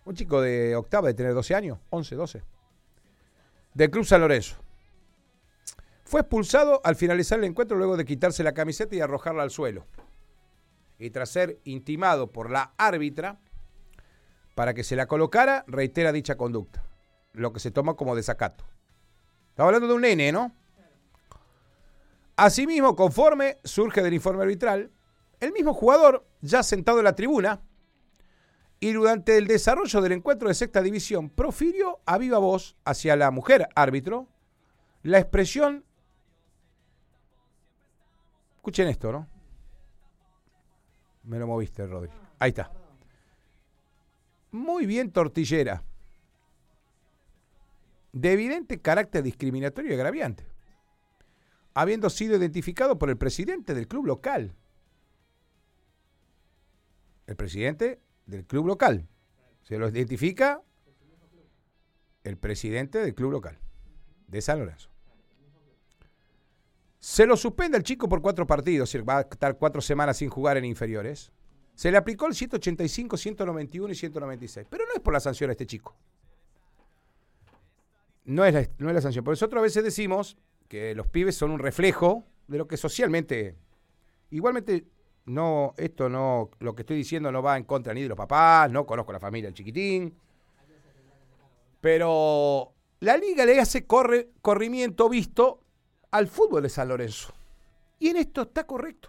Un chico de octava de tener 12 años, 11, 12. Del Club San Lorenzo. Fue expulsado al finalizar el encuentro luego de quitarse la camiseta y arrojarla al suelo. Y tras ser intimado por la árbitra para que se la colocara, reitera dicha conducta, lo que se toma como desacato. Estamos hablando de un nene, ¿no? Asimismo, conforme surge del informe arbitral, el mismo jugador, ya sentado en la tribuna, y durante el desarrollo del encuentro de sexta división, profirió a viva voz hacia la mujer árbitro la expresión, escuchen esto, ¿no? Me lo moviste, Rodri. Ahí está. Muy bien, tortillera. De evidente carácter discriminatorio y agraviante, habiendo sido identificado por el presidente del club local. El presidente del club local. Se lo identifica el presidente del club local de San Lorenzo. Se lo suspende al chico por 4 partidos, va a estar 4 semanas sin jugar en inferiores. Se le aplicó el 185, 191 y 196. Pero no es por la sanción a este chico. No es la sanción. Por eso a veces decimos que los pibes son un reflejo de lo que socialmente... Igualmente, no, esto no, lo que estoy diciendo no va en contra ni de los papás, no conozco la familia del chiquitín. Pero la liga le hace corrimiento visto al fútbol de San Lorenzo. Y en esto está correcto.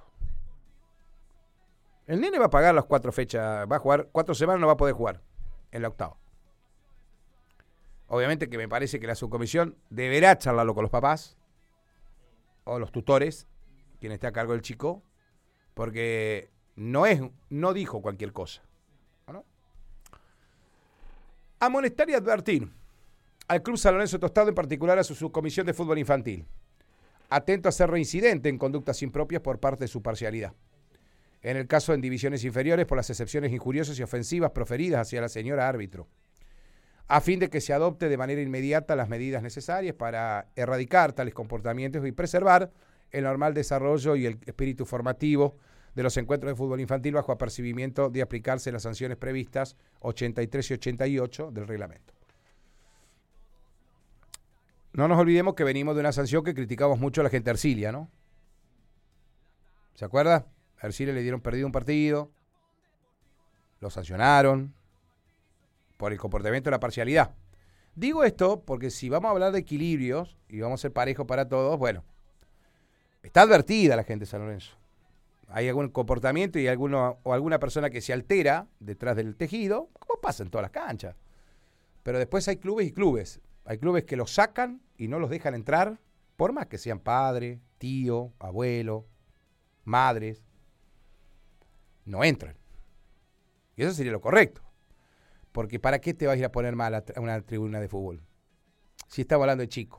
El nene va a pagar las 4 fechas, va a jugar 4 semanas, no va a poder jugar en la octava. Obviamente que me parece que la subcomisión deberá charlarlo con los papás o los tutores, quien esté a cargo del chico, porque no dijo cualquier cosa, ¿no? Amonestar y advertir al Club San Lorenzo Tostado, en particular a su subcomisión de fútbol infantil, atento a ser reincidente en conductas impropias por parte de su parcialidad. En el caso en divisiones inferiores, por las excepciones injuriosas y ofensivas proferidas hacia la señora árbitro, a fin de que se adopte de manera inmediata las medidas necesarias para erradicar tales comportamientos y preservar el normal desarrollo y el espíritu formativo de los encuentros de fútbol infantil bajo apercibimiento de aplicarse las sanciones previstas 83 y 88 del reglamento. No nos olvidemos que venimos de una sanción que criticamos mucho a la gente de Ercilia, ¿no? ¿Se acuerda? A Ercilia le dieron perdido un partido, lo sancionaron por el comportamiento de la parcialidad. Digo esto porque si vamos a hablar de equilibrios y vamos a ser parejos para todos, bueno, está advertida la gente de San Lorenzo. Hay algún comportamiento y alguna persona que se altera detrás del tejido, como pasa en todas las canchas. Pero después hay clubes y clubes. Hay clubes que los sacan y no los dejan entrar, por más que sean padre, tío, abuelo, madres. No entran. Y eso sería lo correcto. Porque ¿para qué te vas a ir a poner mal a una tribuna de fútbol? Si estamos hablando de chico.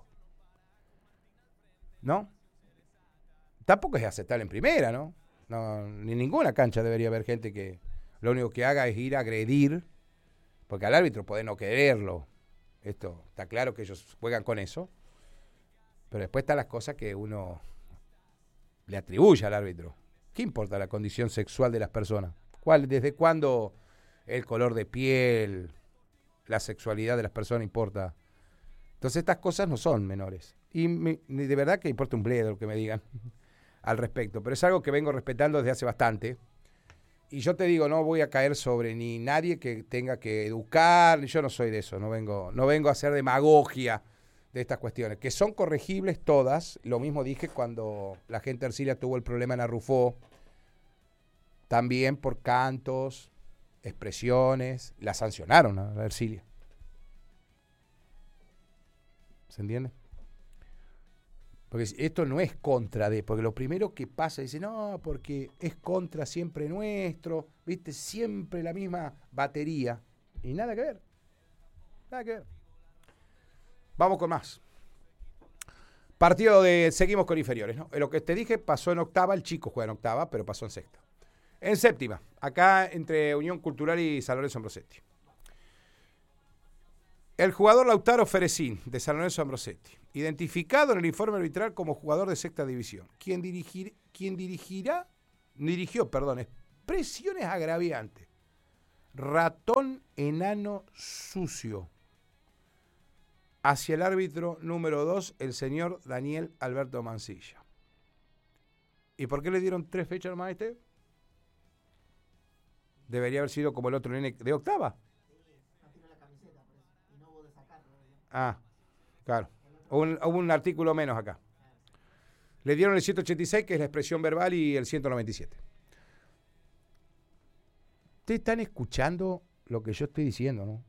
¿No? Tampoco es aceptable en primera, ¿no? No, ni en ninguna cancha debería haber gente que lo único que haga es ir a agredir, porque al árbitro puede no quererlo. Esto está claro que ellos juegan con eso. Pero después están las cosas que uno le atribuye al árbitro. ¿Qué importa la condición sexual de las personas? ¿Desde cuándo el color de piel, la sexualidad de las personas importa? Entonces estas cosas no son menores. Y de verdad que importa un bledo lo que me digan al respecto. Pero es algo que vengo respetando desde hace bastante. Y yo te digo, no voy a caer sobre ni nadie que tenga que educar. Yo no soy de eso. No vengo a hacer demagogia de estas cuestiones, que son corregibles todas. Lo mismo dije cuando la gente de Ercilia tuvo el problema en Arrufó. También por cantos, expresiones. La sancionaron a la Ercilia. ¿Se entiende? Porque esto no es contra de, porque lo primero que pasa, dice, no, porque es contra siempre nuestro, viste, siempre la misma batería. Y nada que ver. Nada que ver. Vamos con más. Seguimos con inferiores, ¿no? Lo que te dije pasó en octava, el chico juega en octava, pero pasó en sexta. En séptima, acá entre Unión Cultural y San Lorenzo Ambrosetti. El jugador Lautaro Ferecín, de San Lorenzo Ambrosetti, identificado en el informe arbitral como jugador de sexta división, quien dirigió expresiones agraviantes ratón enano sucio hacia el árbitro número 2, el señor Daniel Alberto Mancilla. ¿Y por qué le dieron 3 fechas nomás a este? Debería haber sido como el otro nene de octava. Ah, claro. Hubo un artículo menos acá. Le dieron el 186, que es la expresión verbal, y el 197. Ustedes están escuchando lo que yo estoy diciendo, ¿no?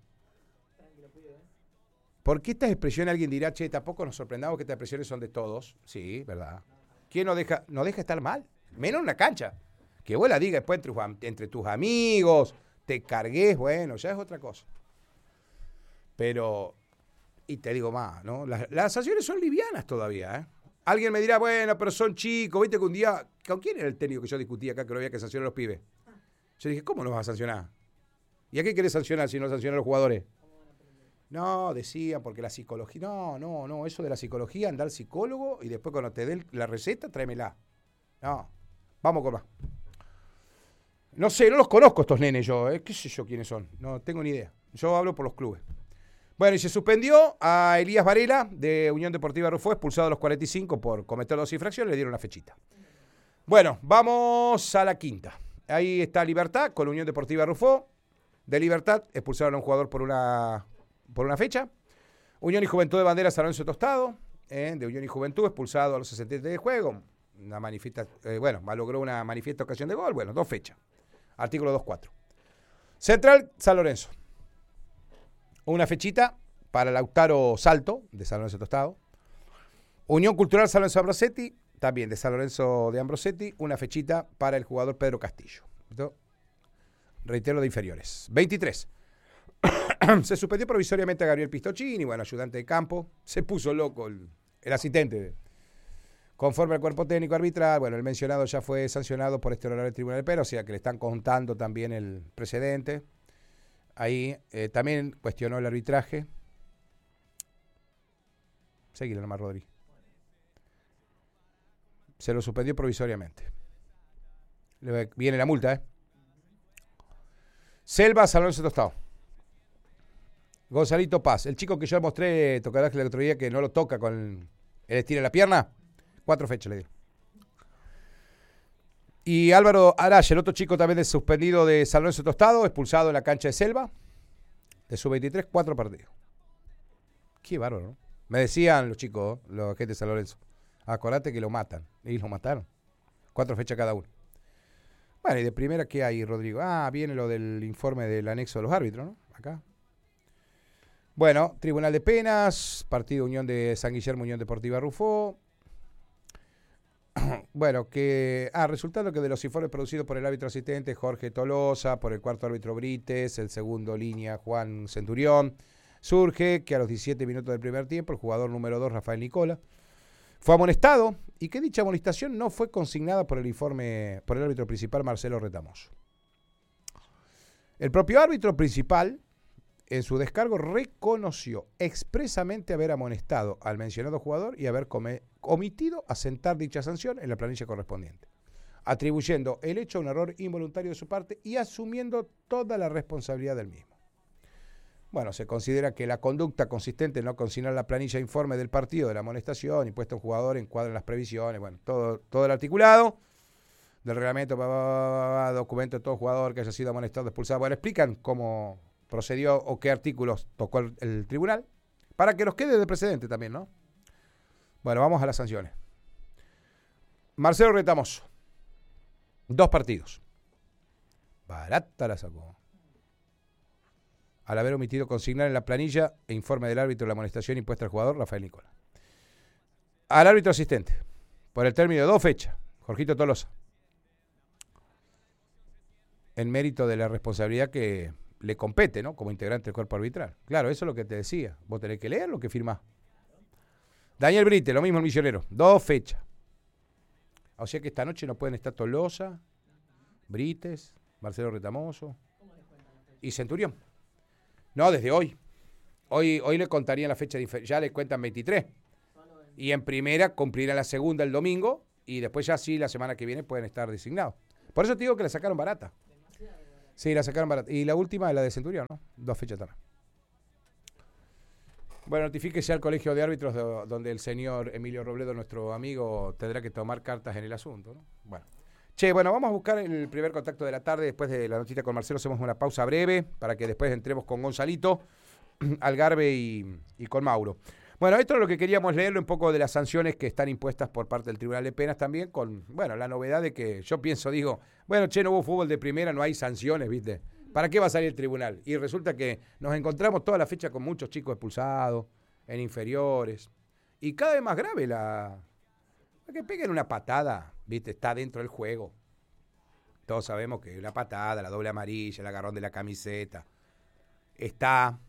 ¿Por qué estas expresiones alguien dirá, che, tampoco nos sorprendamos que estas expresiones son de todos? Sí, ¿verdad? ¿Quién no deja estar mal? Menos en una cancha. Que vos la digas después entre tus amigos, te cargues, bueno, ya es otra cosa. Pero, y te digo más, ¿no? Las sanciones son livianas todavía, ¿eh? Alguien me dirá, bueno, pero son chicos, viste que un día, ¿con quién era el técnico que yo discutía acá que no había que sancionar a los pibes? Yo dije, ¿cómo no vas a sancionar? ¿Y a qué querés sancionar si no sancionar a los jugadores? No, decía, porque la psicología, no, eso de la psicología, anda al psicólogo y después cuando te dé la receta, tráemela. No, vamos con más. No sé, no los conozco estos nenes yo, ¿eh? ¿Qué sé yo quiénes son? No tengo ni idea. Yo hablo por los clubes. Bueno, y se suspendió a Elías Varela de Unión Deportiva Rufó, expulsado a los 45 por cometer 2 infracciones, le dieron una fechita. Bueno, vamos a la quinta. Ahí está Libertad con Unión Deportiva Rufó. De Libertad expulsaron a un jugador por una fecha. Unión y Juventud de Banderas, San Lorenzo Tostado, de Unión y Juventud, expulsado a los 63 de juego. Malogró una manifiesta ocasión de gol. Bueno, 2 fechas. Artículo 2.4. Central, San Lorenzo. Una fechita para Lautaro Salto, de San Lorenzo Tostado. Unión Cultural San Lorenzo Ambrosetti, también de San Lorenzo de Ambrosetti. Una fechita para el jugador Pedro Castillo. ¿No? Reitero, de inferiores. 23. Se suspendió provisoriamente a Gabriel Pistocchini, bueno, ayudante de campo. Se puso loco el asistente. Conforme al cuerpo técnico arbitral, bueno, el mencionado ya fue sancionado por este honorable Tribunal de Pena, o sea que le están contando también el precedente. Ahí también cuestionó el arbitraje. Seguile nomás, Rodri. Se lo suspendió provisoriamente. Viene la multa, ¿eh? Selva, San Lorenzo Tostado. Gonzalito Paz, el chico que yo mostré, tocarás el otro día, que no lo toca con el estilo de la pierna. 4 fechas le dio. Y Álvaro Araya, el otro chico también suspendido de San Lorenzo Tostado, expulsado en la cancha de Selva, de sub-23, 4 partidos. Qué bárbaro, ¿no? Me decían los chicos, los agentes de San Lorenzo, acordate que lo matan. Y lo mataron. 4 fechas cada uno. Bueno, y de primera, ¿qué hay, Rodrigo? Viene lo del informe del anexo de los árbitros, ¿no? Acá. Bueno, Tribunal de Penas, Partido Unión de San Guillermo, Unión Deportiva Rufó. Bueno, resultando que de los informes producidos por el árbitro asistente Jorge Tolosa, por el cuarto árbitro Brites, el segundo línea Juan Centurión, surge que a los 17 minutos del primer tiempo el jugador número 2, Rafael Nicola, fue amonestado y que dicha amonestación no fue consignada por el árbitro principal Marcelo Retamoso. El propio árbitro principal, en su descargo, reconoció expresamente haber amonestado al mencionado jugador y haber omitido asentar dicha sanción en la planilla correspondiente, atribuyendo el hecho a un error involuntario de su parte y asumiendo toda la responsabilidad del mismo. Bueno, se considera que la conducta consistente en no consignar la planilla informe del partido de la amonestación impuesta a un jugador encuadra en las previsiones, bueno, todo el articulado del reglamento, documento de todo jugador que haya sido amonestado, expulsado. Bueno, explican cómo procedió o qué artículos tocó el tribunal, para que nos quede de precedente también, ¿no? Bueno, vamos a las sanciones. Marcelo Retamoso, 2 partidos. Barata la sacó. Al haber omitido consignar en la planilla e informe del árbitro la amonestación impuesta al jugador Rafael Nicola. Al árbitro asistente, por el término de 2 fechas, Jorgito Tolosa. En mérito de la responsabilidad que le compete, ¿no? Como integrante del cuerpo arbitral. Claro, eso es lo que te decía. Vos tenés que leer lo que firmás. Daniel Brite, lo mismo el misionero. 2 fechas. O sea que esta noche no pueden estar Tolosa, Brites, Marcelo Retamoso y Centurión. No, desde hoy. Hoy le contarían la fecha diferente. Ya le cuentan 23. Y en primera cumplirán la segunda el domingo y después ya sí la semana que viene pueden estar designados. Por eso te digo que la sacaron barata. Sí, la sacaron barata. Y la última es la de Centurión, ¿no? 2 fechas atrás. Bueno, notifíquese al Colegio de Árbitros donde el señor Emilio Robledo, nuestro amigo, tendrá que tomar cartas en el asunto, ¿no? Bueno. Che, bueno, vamos a buscar el primer contacto de la tarde. Después de la notita con Marcelo hacemos una pausa breve para que después entremos con Gonzalito, Algarve y con Mauro. Bueno, esto es lo que queríamos leerlo, un poco de las sanciones que están impuestas por parte del Tribunal de Penas también, con, bueno, la novedad de que yo digo, bueno, che, no hubo fútbol de primera, no hay sanciones, ¿viste? ¿Para qué va a salir el tribunal? Y resulta que nos encontramos toda la fecha con muchos chicos expulsados, en inferiores, y cada vez más grave la que peguen una patada, ¿viste? Está dentro del juego. Todos sabemos que la patada, la doble amarilla, el agarrón de la camiseta, está...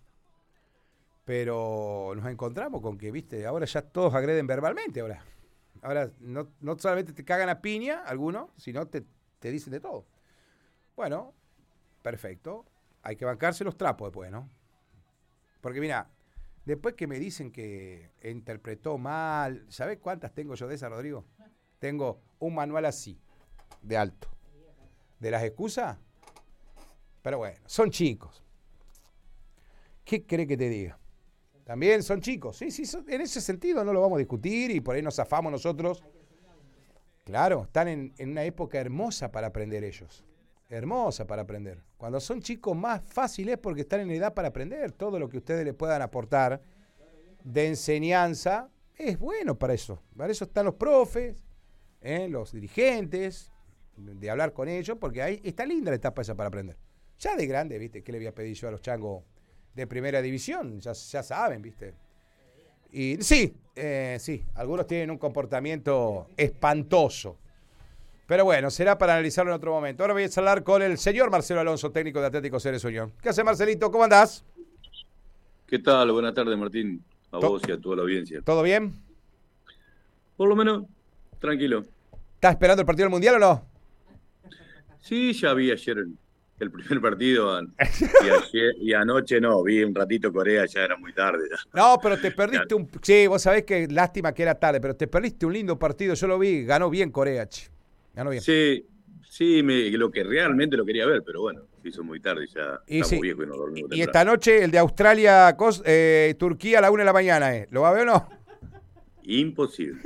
Pero nos encontramos con que, viste, ahora ya todos agreden verbalmente ahora. Ahora no solamente te cagan a piña, algunos, sino te dicen de todo. Bueno, perfecto. Hay que bancarse los trapos después, ¿no? Porque mira, después que me dicen que interpretó mal, ¿sabés cuántas tengo yo de esas, Rodrigo? Tengo un manual así, de alto. ¿De las excusas? Pero bueno, son chicos. ¿Qué cree que te diga? También son chicos, sí, en ese sentido no lo vamos a discutir y por ahí nos zafamos nosotros. Claro, están en una época hermosa para aprender ellos, hermosa para aprender. Cuando son chicos más fácil es porque están en edad para aprender. Todo lo que ustedes les puedan aportar de enseñanza es bueno para eso están los profes, los dirigentes, de hablar con ellos, porque ahí está linda la etapa esa para aprender. Ya de grande, ¿viste? ¿Qué le voy a pedir yo a los changos de primera división? Ya saben, ¿viste? Y sí, algunos tienen un comportamiento espantoso. Pero bueno, será para analizarlo en otro momento. Ahora voy a hablar con el señor Marcelo Alonso, técnico de Atlético Ceres Unión. ¿Qué hace, Marcelito? ¿Cómo andás? ¿Qué tal? Buenas tardes, Martín. A vos y a toda la audiencia. ¿Todo bien? Por lo menos, tranquilo. ¿Estás esperando el partido del Mundial o no? Sí, ya vi ayer el primer partido y anoche no, vi un ratito Corea, ya era muy tarde. Ya. No, pero te perdiste Sí, vos sabés que lástima que era tarde, pero te perdiste un lindo partido, yo lo vi, ganó bien Corea, ganó bien. Sí, lo que realmente lo quería ver, pero bueno, se hizo muy tarde, ya estamos viejos y nos dormimos temprano. Y esta noche el de Australia, Turquía a la 1 de la mañana, ¿lo va a ver o no? Imposible.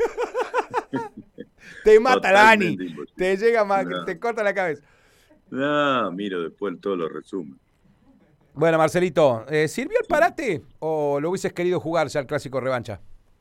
Te mata Dani, te llega más, no. Te corta la cabeza. No, miro después todos los resúmenes. Bueno, Marcelito, ¿sirvió el parate o lo hubieses querido jugar ya el clásico revancha?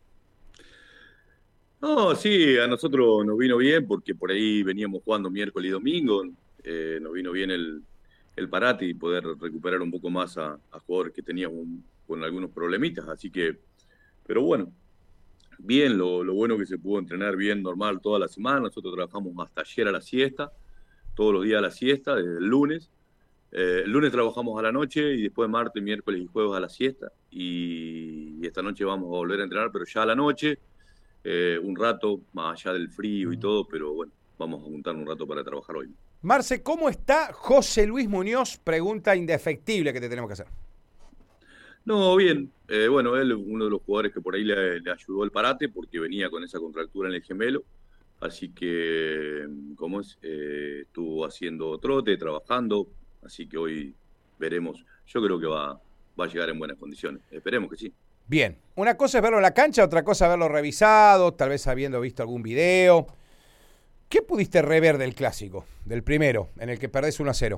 No, sí, a nosotros nos vino bien porque por ahí veníamos jugando miércoles y domingo. Nos vino bien el parate y poder recuperar un poco más a jugadores que teníamos con algunos problemitas. Así que, pero bueno, bien, lo bueno que se pudo entrenar bien normal toda la semana. Nosotros trabajamos hasta ayer a la siesta, todos los días a la siesta, desde el lunes. El lunes trabajamos a la noche y después martes, miércoles y jueves a la siesta. Y esta noche vamos a volver a entrenar, pero ya a la noche, un rato, más allá del frío y todo, pero bueno, vamos a juntarnos un rato para trabajar hoy. Marce, ¿cómo está José Luis Muñoz? Pregunta indefectible que te tenemos que hacer. No, bien. Bueno, él es uno de los jugadores que por ahí le ayudó el parate porque venía con esa contractura en el gemelo. Así que, estuvo haciendo trote, trabajando. Así que hoy veremos. Yo creo que va a llegar en buenas condiciones. Esperemos que sí. Bien. Una cosa es verlo en la cancha, otra cosa es verlo revisado, tal vez habiendo visto algún video. ¿Qué pudiste rever del clásico, del primero, en el que perdés 1-0?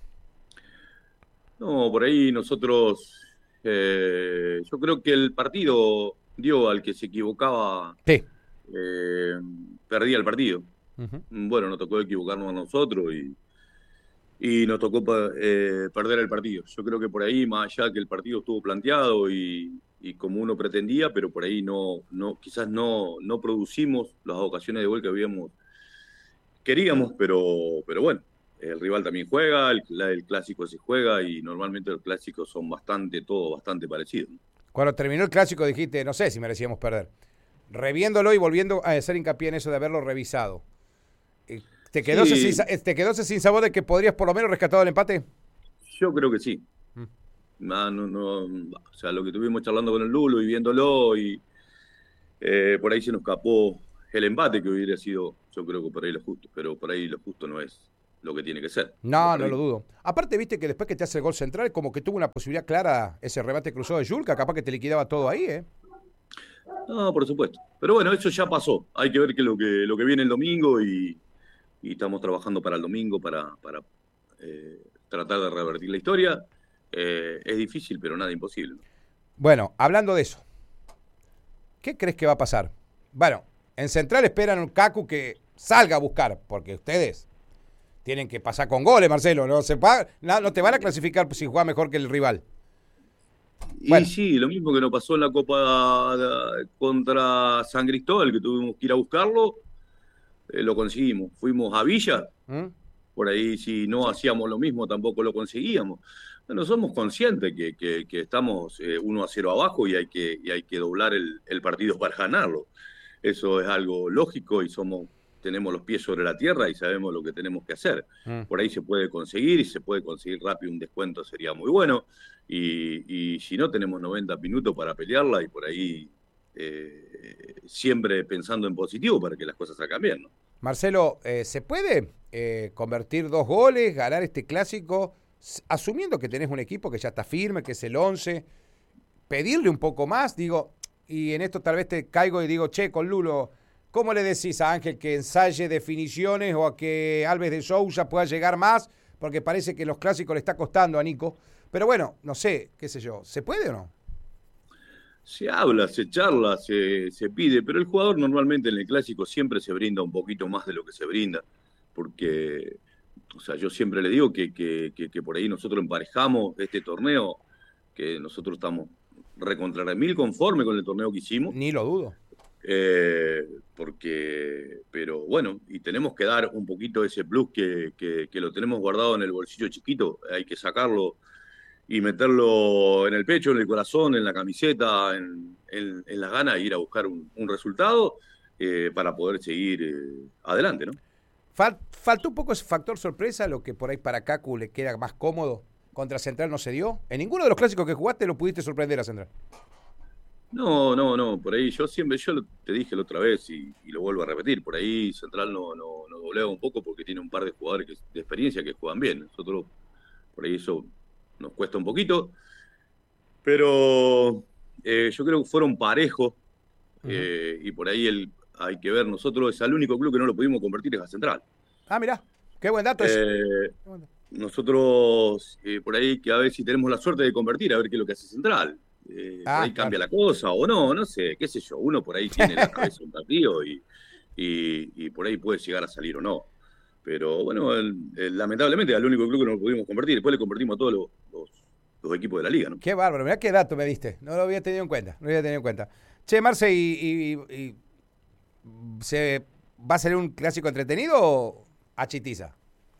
No, por ahí nosotros... yo creo que el partido dio al que se equivocaba. Sí. Perdía el partido. Uh-huh. Bueno, nos tocó equivocarnos a nosotros y nos tocó perder el partido. Yo creo que por ahí, más allá que el partido estuvo planteado y como uno pretendía, pero por ahí quizás no producimos las ocasiones de gol que queríamos, pero bueno, el rival también juega, el clásico se juega y normalmente los clásicos son bastante parecidos. Cuando terminó el clásico dijiste, no sé si merecíamos perder. Reviéndolo y volviendo a hacer hincapié en eso de haberlo revisado, ¿te quedó sin sabor de que podrías por lo menos rescatar el empate? Yo creo que sí. No, o sea, lo que estuvimos charlando con el Lulo y viéndolo y por ahí se nos escapó el empate que hubiera sido, yo creo que por ahí lo justo, pero por ahí lo justo no es lo que tiene que ser. No lo dudo. Aparte, viste que después que te hace el gol central, como que tuvo una posibilidad clara ese remate cruzado de Yulka, capaz que te liquidaba todo ahí, ¿eh? No, por supuesto. Pero bueno, eso ya pasó. Hay que ver lo que viene el domingo y estamos trabajando para el domingo para tratar de revertir la historia. Es difícil, pero nada imposible. Bueno, hablando de eso, ¿qué crees que va a pasar? Bueno, en Central esperan un Kaku que salga a buscar, porque ustedes tienen que pasar con goles, Marcelo. No te van a clasificar si juega mejor que el rival. Y Bueno. sí, lo mismo que nos pasó en la Copa contra San Cristóbal, que tuvimos que ir a buscarlo, lo conseguimos. Fuimos a Villa, por ahí si no hacíamos lo mismo tampoco lo conseguíamos. Bueno, somos conscientes que estamos 1-0 abajo y hay que doblar el partido para ganarlo. Eso es algo lógico y tenemos los pies sobre la tierra y sabemos lo que tenemos que hacer. Por ahí se puede conseguir y se puede conseguir rápido un descuento, sería muy bueno. Y si no, tenemos 90 minutos para pelearla y por ahí siempre pensando en positivo para que las cosas salgan bien, ¿no? Marcelo, ¿se puede convertir 2 goles, ganar este clásico, asumiendo que tenés un equipo que ya está firme, que es el 11, pedirle un poco más? Digo, y en esto tal vez te caigo y digo, che, con Lulo, ¿cómo le decís a Ángel que ensaye definiciones o a que Alves de Sousa pueda llegar más? Porque parece que los clásicos le está costando a Nico. Pero bueno, no sé, qué sé yo, ¿se puede o no? Se habla, se charla, se pide, pero el jugador normalmente en el clásico siempre se brinda un poquito más de lo que se brinda, porque, o sea, yo siempre le digo que por ahí nosotros emparejamos este torneo, que nosotros estamos recontra remil conforme con el torneo que hicimos. Ni lo dudo. Pero bueno, y tenemos que dar un poquito ese plus que lo tenemos guardado en el bolsillo chiquito, hay que sacarlo y meterlo en el pecho, en el corazón, en la camiseta, en las ganas de ir a buscar un resultado para poder seguir adelante, ¿no? Faltó un poco ese factor sorpresa, lo que por ahí para Kaku le queda más cómodo. Contra Central no se dio. En ninguno de los clásicos que jugaste lo pudiste sorprender a Central. No, por ahí yo te dije la otra vez y lo vuelvo a repetir, por ahí Central no doblega un poco porque tiene un par de jugadores de experiencia que juegan bien. Nosotros por ahí eso nos cuesta un poquito, pero yo creo que fueron parejos y por ahí hay que ver, nosotros es el único club que no lo pudimos convertir es a Central. Ah, mirá, qué buen dato ese. Nosotros por ahí que a ver si tenemos la suerte de convertir, a ver qué es lo que hace Central. Por ahí cambia la cosa o no sé, qué sé yo, uno por ahí tiene la cabeza un partido y por ahí puede llegar a salir o no. Pero bueno, lamentablemente al único club que no lo pudimos convertir, después le convertimos a todos los equipos de la liga, ¿no? Qué bárbaro, mirá qué dato me diste, no lo había tenido en cuenta, Che, Marce, ¿y va a ser un clásico entretenido o a chitiza?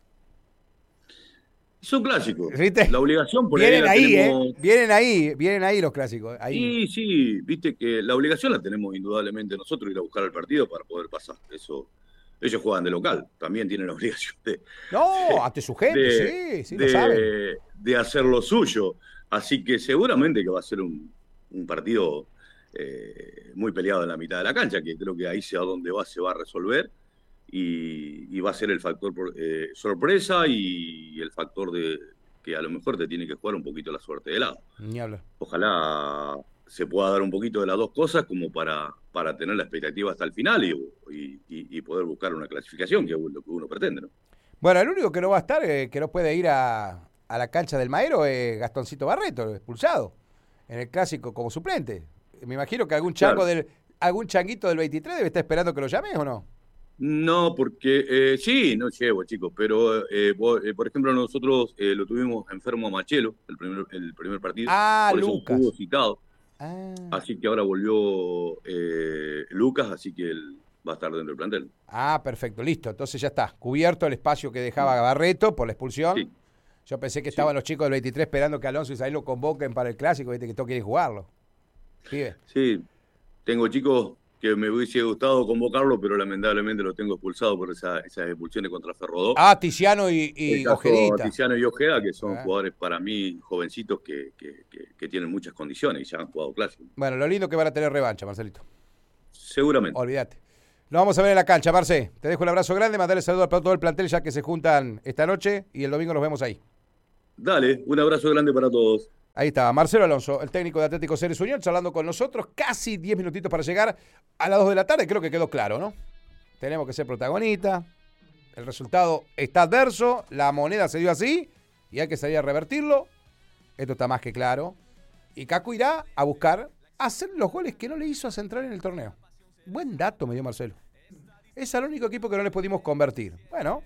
Son clásicos. ¿Viste? La obligación por vienen ahí la tenemos... Vienen ahí los clásicos. Ahí. Sí, viste que la obligación la tenemos indudablemente nosotros ir a buscar el partido para poder pasar. Eso, ellos juegan de local, también tienen la obligación ante su gente, sí, lo saben. De hacer lo suyo. Así que seguramente que va a ser un partido muy peleado en la mitad de la cancha, que creo que ahí sea donde se va a resolver. Y va a ser el factor sorpresa y el factor de que a lo mejor te tiene que jugar un poquito la suerte de lado. Ni hablar. Ojalá se pueda dar un poquito de las dos cosas como para tener la expectativa hasta el final y poder buscar una clasificación, que es lo que uno pretende, ¿no? Bueno, el único que no va a estar, que no puede ir a la cancha del Maero, es Gastoncito Barreto, expulsado en el clásico como suplente. Me imagino que algún changuito del 23 debe estar esperando que lo llames, ¿o no? No, porque sí, no llevo, chicos, pero por ejemplo nosotros lo tuvimos enfermo a Machelo el primer partido. Por eso Lucas. Estuvo citado. Así que ahora volvió Lucas, así que él va a estar dentro del plantel. Perfecto, listo. Entonces ya está. Cubierto el espacio que dejaba Barreto por la expulsión. Sí. Yo pensé que estaban los chicos del 23 esperando que Alonso y Isaí lo convoquen para el clásico, viste que todos quieren jugarlo. Sí, tengo chicos que me hubiese gustado convocarlo, pero lamentablemente lo tengo expulsado por esas expulsiones contra Ferrodó. Tiziano y Ojedita. Tiziano y Ojeda, que son jugadores para mí jovencitos que tienen muchas condiciones y ya han jugado clásicos. Bueno, lo lindo que van a tener revancha, Marcelito. Seguramente. Olvídate. Nos vamos a ver en la cancha, Marce. Te dejo un abrazo grande, mandarle saludos a todo el plantel ya que se juntan esta noche y el domingo nos vemos ahí. Dale, un abrazo grande para todos. Ahí está, Marcelo Alonso, el técnico de Atlético Ceres Unión, charlando con nosotros, casi 10 minutitos para llegar a las 2 de la tarde, creo que quedó claro, ¿no? Tenemos que ser protagonistas, el resultado está adverso, la moneda se dio así y hay que salir a revertirlo, esto está más que claro, y Kaku irá a buscar hacer los goles que no le hizo a Central en el torneo. Buen dato me dio Marcelo. Es el único equipo que no les pudimos convertir. Bueno,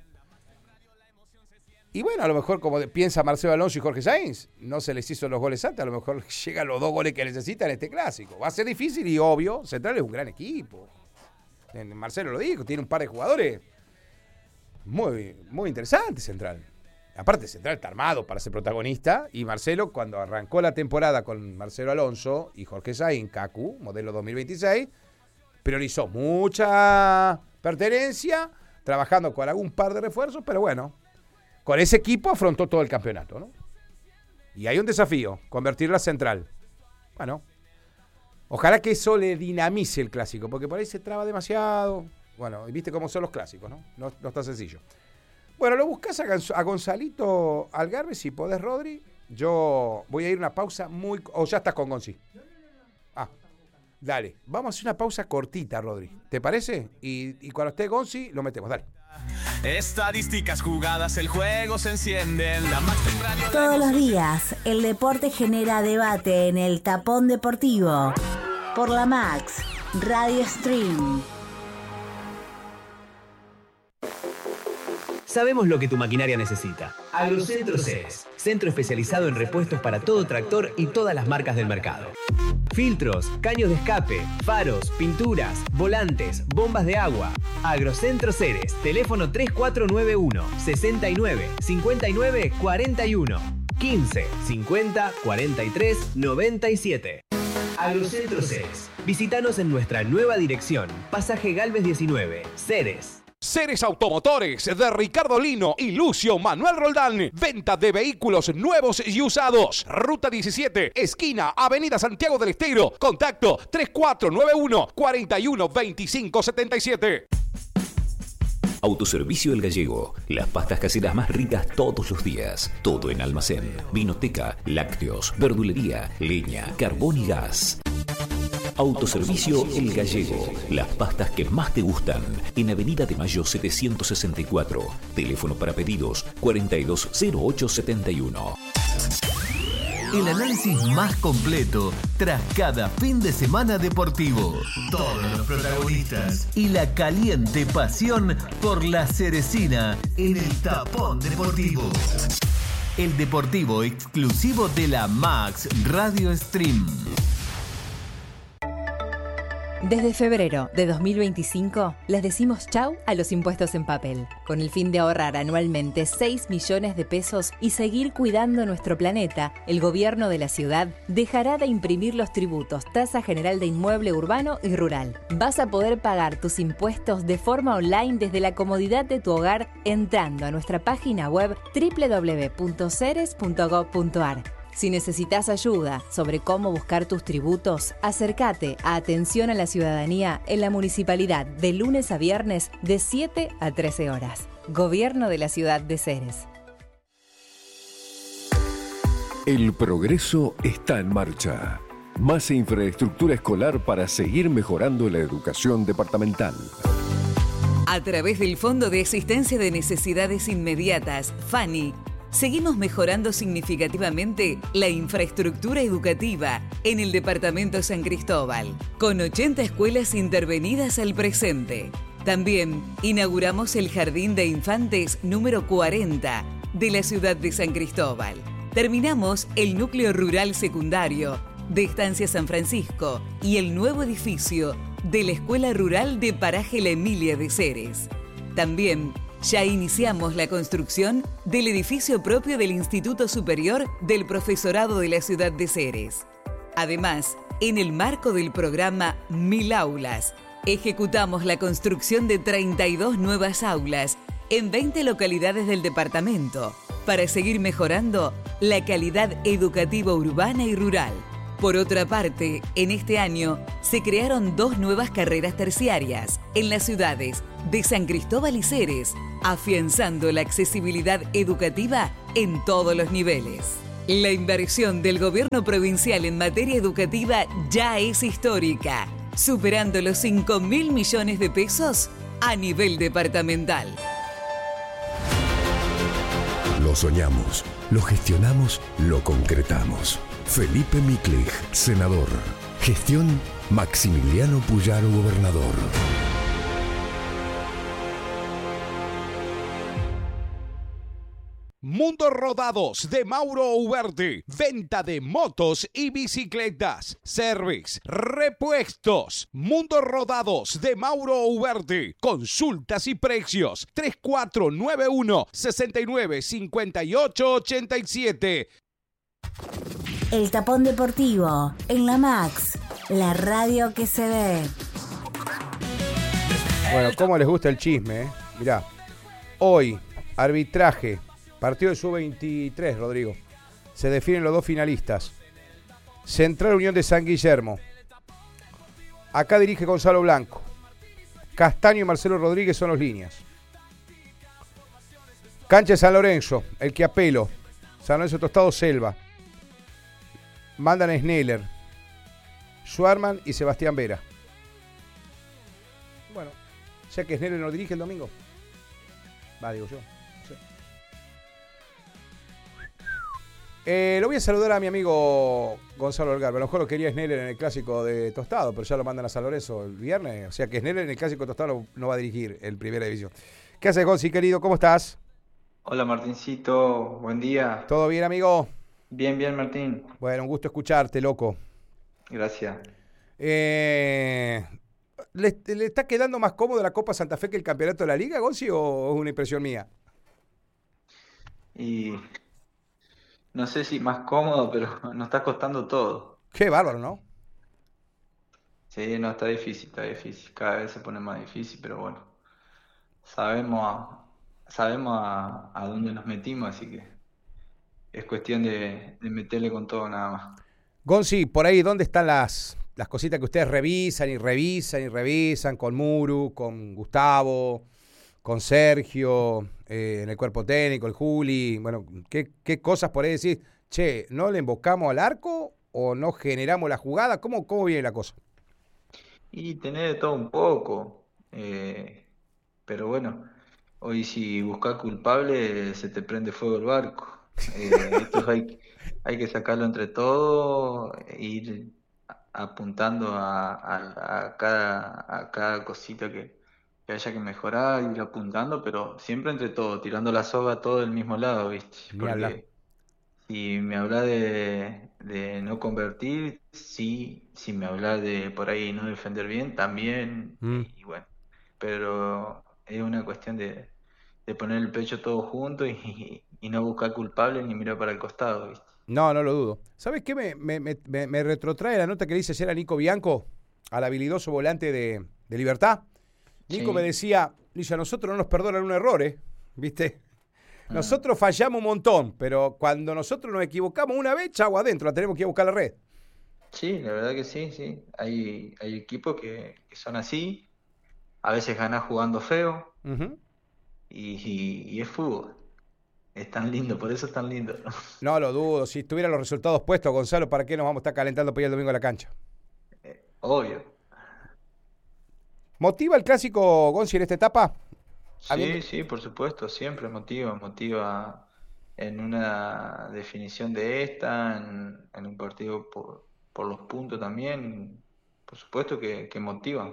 y bueno, a lo mejor como piensa Marcelo Alonso y Jorge Sainz, no se les hizo los goles antes, a lo mejor llegan los 2 goles que necesitan en este clásico. Va a ser difícil y obvio, Central es un gran equipo. Marcelo lo dijo, tiene un par de jugadores muy, muy interesantes Central. Aparte Central está armado para ser protagonista y Marcelo cuando arrancó la temporada con Marcelo Alonso y Jorge Sainz, Kaku, modelo 2026, priorizó mucha pertenencia, trabajando con algún par de refuerzos, pero bueno, con ese equipo afrontó todo el campeonato, ¿no? Y hay un desafío, convertirlo a Central. Bueno, ojalá que eso le dinamice el clásico, porque por ahí se traba demasiado. Bueno, y viste cómo son los clásicos, ¿no? No está sencillo. Bueno, lo buscás a Gonzalito Algarve, si podés, Rodri. Yo voy a ir a una pausa muy... ¿O ya estás con Gonzi? Ah, dale. Vamos a hacer una pausa cortita, Rodri. ¿Te parece? Y cuando esté Gonzi, lo metemos. Dale. Estadísticas, jugadas, el juego se enciende. Todos los días, el deporte genera debate en el Tapón Deportivo. Por la Max, Radio Stream. Sabemos lo que tu maquinaria necesita. Agrocentro Ceres, centro especializado en repuestos para todo tractor y todas las marcas del mercado. Filtros, caños de escape, faros, pinturas, volantes, bombas de agua. Agrocentro Ceres, teléfono 3491 69 59 41 15 50 43 97. Agrocentro Ceres. Visítanos en nuestra nueva dirección, Pasaje Galvez 19, Ceres. Ceres Automotores de Ricardo Lino y Lucio Manuel Roldán. Venta de vehículos nuevos y usados. Ruta 17, esquina Avenida Santiago del Estero. Contacto 3491 41 25 77. Autoservicio El Gallego. Las pastas caseras más ricas todos los días. Todo en almacén. Vinoteca, lácteos, verdulería, leña, carbón y gas. Autoservicio El Gallego. Las pastas que más te gustan. En Avenida de Mayo 764. Teléfono para pedidos 420871. El análisis más completo tras cada fin de semana deportivo. Todos los protagonistas y la caliente pasión por la cerecina en el Tapón Deportivo. El deportivo exclusivo de la Max Radio Stream. Desde febrero de 2025, les decimos chau a los impuestos en papel, con el fin de ahorrar anualmente 6 millones de pesos y seguir cuidando nuestro planeta. El gobierno de la ciudad dejará de imprimir los tributos, tasa general de inmueble urbano y rural. Vas a poder pagar tus impuestos de forma online desde la comodidad de tu hogar entrando a nuestra página web www.ceres.gov.ar. Si necesitas ayuda sobre cómo buscar tus tributos, acércate a Atención a la Ciudadanía en la Municipalidad de lunes a viernes de 7 a 13 horas. Gobierno de la Ciudad de Ceres. El progreso está en marcha. Más infraestructura escolar para seguir mejorando la educación departamental. A través del Fondo de Asistencia de Necesidades Inmediatas, FANI, seguimos mejorando significativamente la infraestructura educativa en el departamento San Cristóbal, con 80 escuelas intervenidas al presente. También inauguramos el Jardín de Infantes número 40 de la ciudad de San Cristóbal. Terminamos el núcleo rural secundario de Estancia San Francisco y el nuevo edificio de la Escuela Rural de Paraje La Emilia de Ceres. También ya iniciamos la construcción del edificio propio del Instituto Superior del Profesorado de la ciudad de Ceres. Además, en el marco del programa 1000 Aulas, ejecutamos la construcción de 32 nuevas aulas en 20 localidades del departamento para seguir mejorando la calidad educativa urbana y rural. Por otra parte, en este año se crearon 2 nuevas carreras terciarias en las ciudades de San Cristóbal y Ceres, afianzando la accesibilidad educativa en todos los niveles. La inversión del gobierno provincial en materia educativa ya es histórica, superando los 5.000 millones de pesos a nivel departamental. Lo soñamos, lo gestionamos, lo concretamos. Felipe Miklich, senador. Gestión Maximiliano Puyaro, gobernador. Mundo Rodados de Mauro Uberti. Venta de motos y bicicletas. Service, repuestos. Mundo Rodados de Mauro Uberti. Consultas y precios. 3491-695887. El Tapón Deportivo, en la Max, la radio que se ve. Bueno, cómo les gusta el chisme, ¿eh? Mirá, hoy, arbitraje, partido de sub-23, Rodrigo. Se definen los 2 finalistas. Central Unión de San Guillermo. Acá dirige Gonzalo Blanco. Castaño y Marcelo Rodríguez son los líneas. Cancha de San Lorenzo, el que apelo. San Lorenzo Tostado Selva. Mandan a Sneller, Schwarman y Sebastián Vera. Bueno, ya que Sneller no dirige el domingo. Va, digo yo. No sé. Lo voy a saludar a mi amigo Gonzalo Algarve. A lo mejor lo quería Sneller en el clásico de Tostado, pero ya lo mandan a San Lorenzo el viernes. O sea que Sneller en el clásico de Tostado no va a dirigir en primera división. ¿Qué haces, Gonzi, querido? ¿Cómo estás? Hola Martincito, buen día. ¿Todo bien, amigo? Bien, bien, Martín. Bueno, un gusto escucharte, loco. Gracias. ¿Le está quedando más cómodo la Copa Santa Fe que el campeonato de la Liga, Gonzi, o es una impresión mía? Y no sé si más cómodo, pero nos está costando todo. Qué bárbaro, ¿no? Sí, no, está difícil, está difícil. Cada vez se pone más difícil, pero bueno. Sabemos a dónde nos metimos, así que es cuestión de meterle con todo nada más. Gonzi, por ahí, ¿dónde están las cositas que ustedes revisan y revisan y revisan con Muru, con Gustavo, con Sergio, en el cuerpo técnico, el Juli? Bueno, ¿qué cosas por ahí decís? Che, ¿no le embocamos al arco o no generamos la jugada? ¿Cómo viene la cosa? Y tener de todo un poco. Pero bueno, hoy si buscas culpable se te prende fuego el barco. Entonces hay que sacarlo entre todos, ir apuntando a cada cosita que haya que mejorar, ir apuntando, pero siempre entre todos, tirando la soga a todo del mismo lado, ¿viste? Porque si me habla de no convertir, sí, si me habla de por ahí no defender bien, también, y bueno, pero es una cuestión de poner el pecho todo junto y no buscar culpables ni mirar para el costado, ¿viste? No lo dudo. ¿Sabes qué? Me retrotrae la nota que le hice ayer a Nico Bianco, al habilidoso volante de Libertad. Nico me decía, a nosotros no nos perdonan un error, ¿viste? Nosotros fallamos un montón, pero cuando nosotros nos equivocamos una vez, chau, adentro, la tenemos que ir a buscar la red. Sí, la verdad que sí, sí. Hay equipos que son así, a veces ganan jugando feo, y es fútbol. Es tan lindo, por eso es tan lindo. No lo dudo, si tuvieran los resultados puestos, Gonzalo, ¿para qué nos vamos a estar calentando para ir el domingo a la cancha? Obvio. ¿Motiva el clásico, Gonzi, en esta etapa? Sí, por supuesto, siempre motiva en una definición de esta, en un partido por los puntos también, por supuesto que motiva.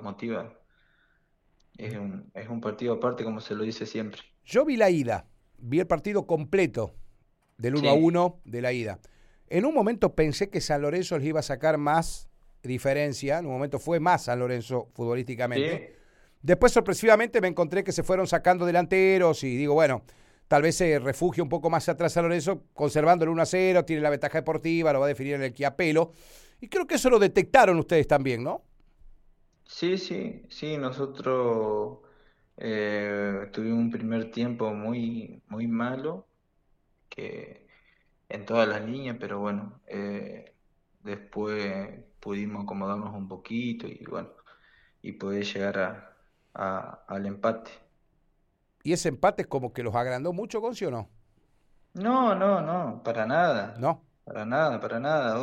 Es un partido aparte, como se lo dice siempre. Yo vi la ida, vi el partido completo del 1-1 de la ida. En un momento pensé que San Lorenzo les iba a sacar más diferencia, en un momento fue más San Lorenzo futbolísticamente. Sí. Después, sorpresivamente, me encontré que se fueron sacando delanteros y digo, bueno, tal vez se refugie un poco más atrás San Lorenzo, conservando el 1-0, tiene la ventaja deportiva, lo va a definir en el Quiapelo. Y creo que eso lo detectaron ustedes también, ¿no? Sí, nosotros tuvimos un primer tiempo muy, muy malo, que en todas las líneas, pero bueno, después después pudimos acomodarnos un poquito y bueno, y poder llegar al empate. ¿Y ese empate es como que los agrandó mucho, Gonzi, o no? No, para nada. No. Para nada.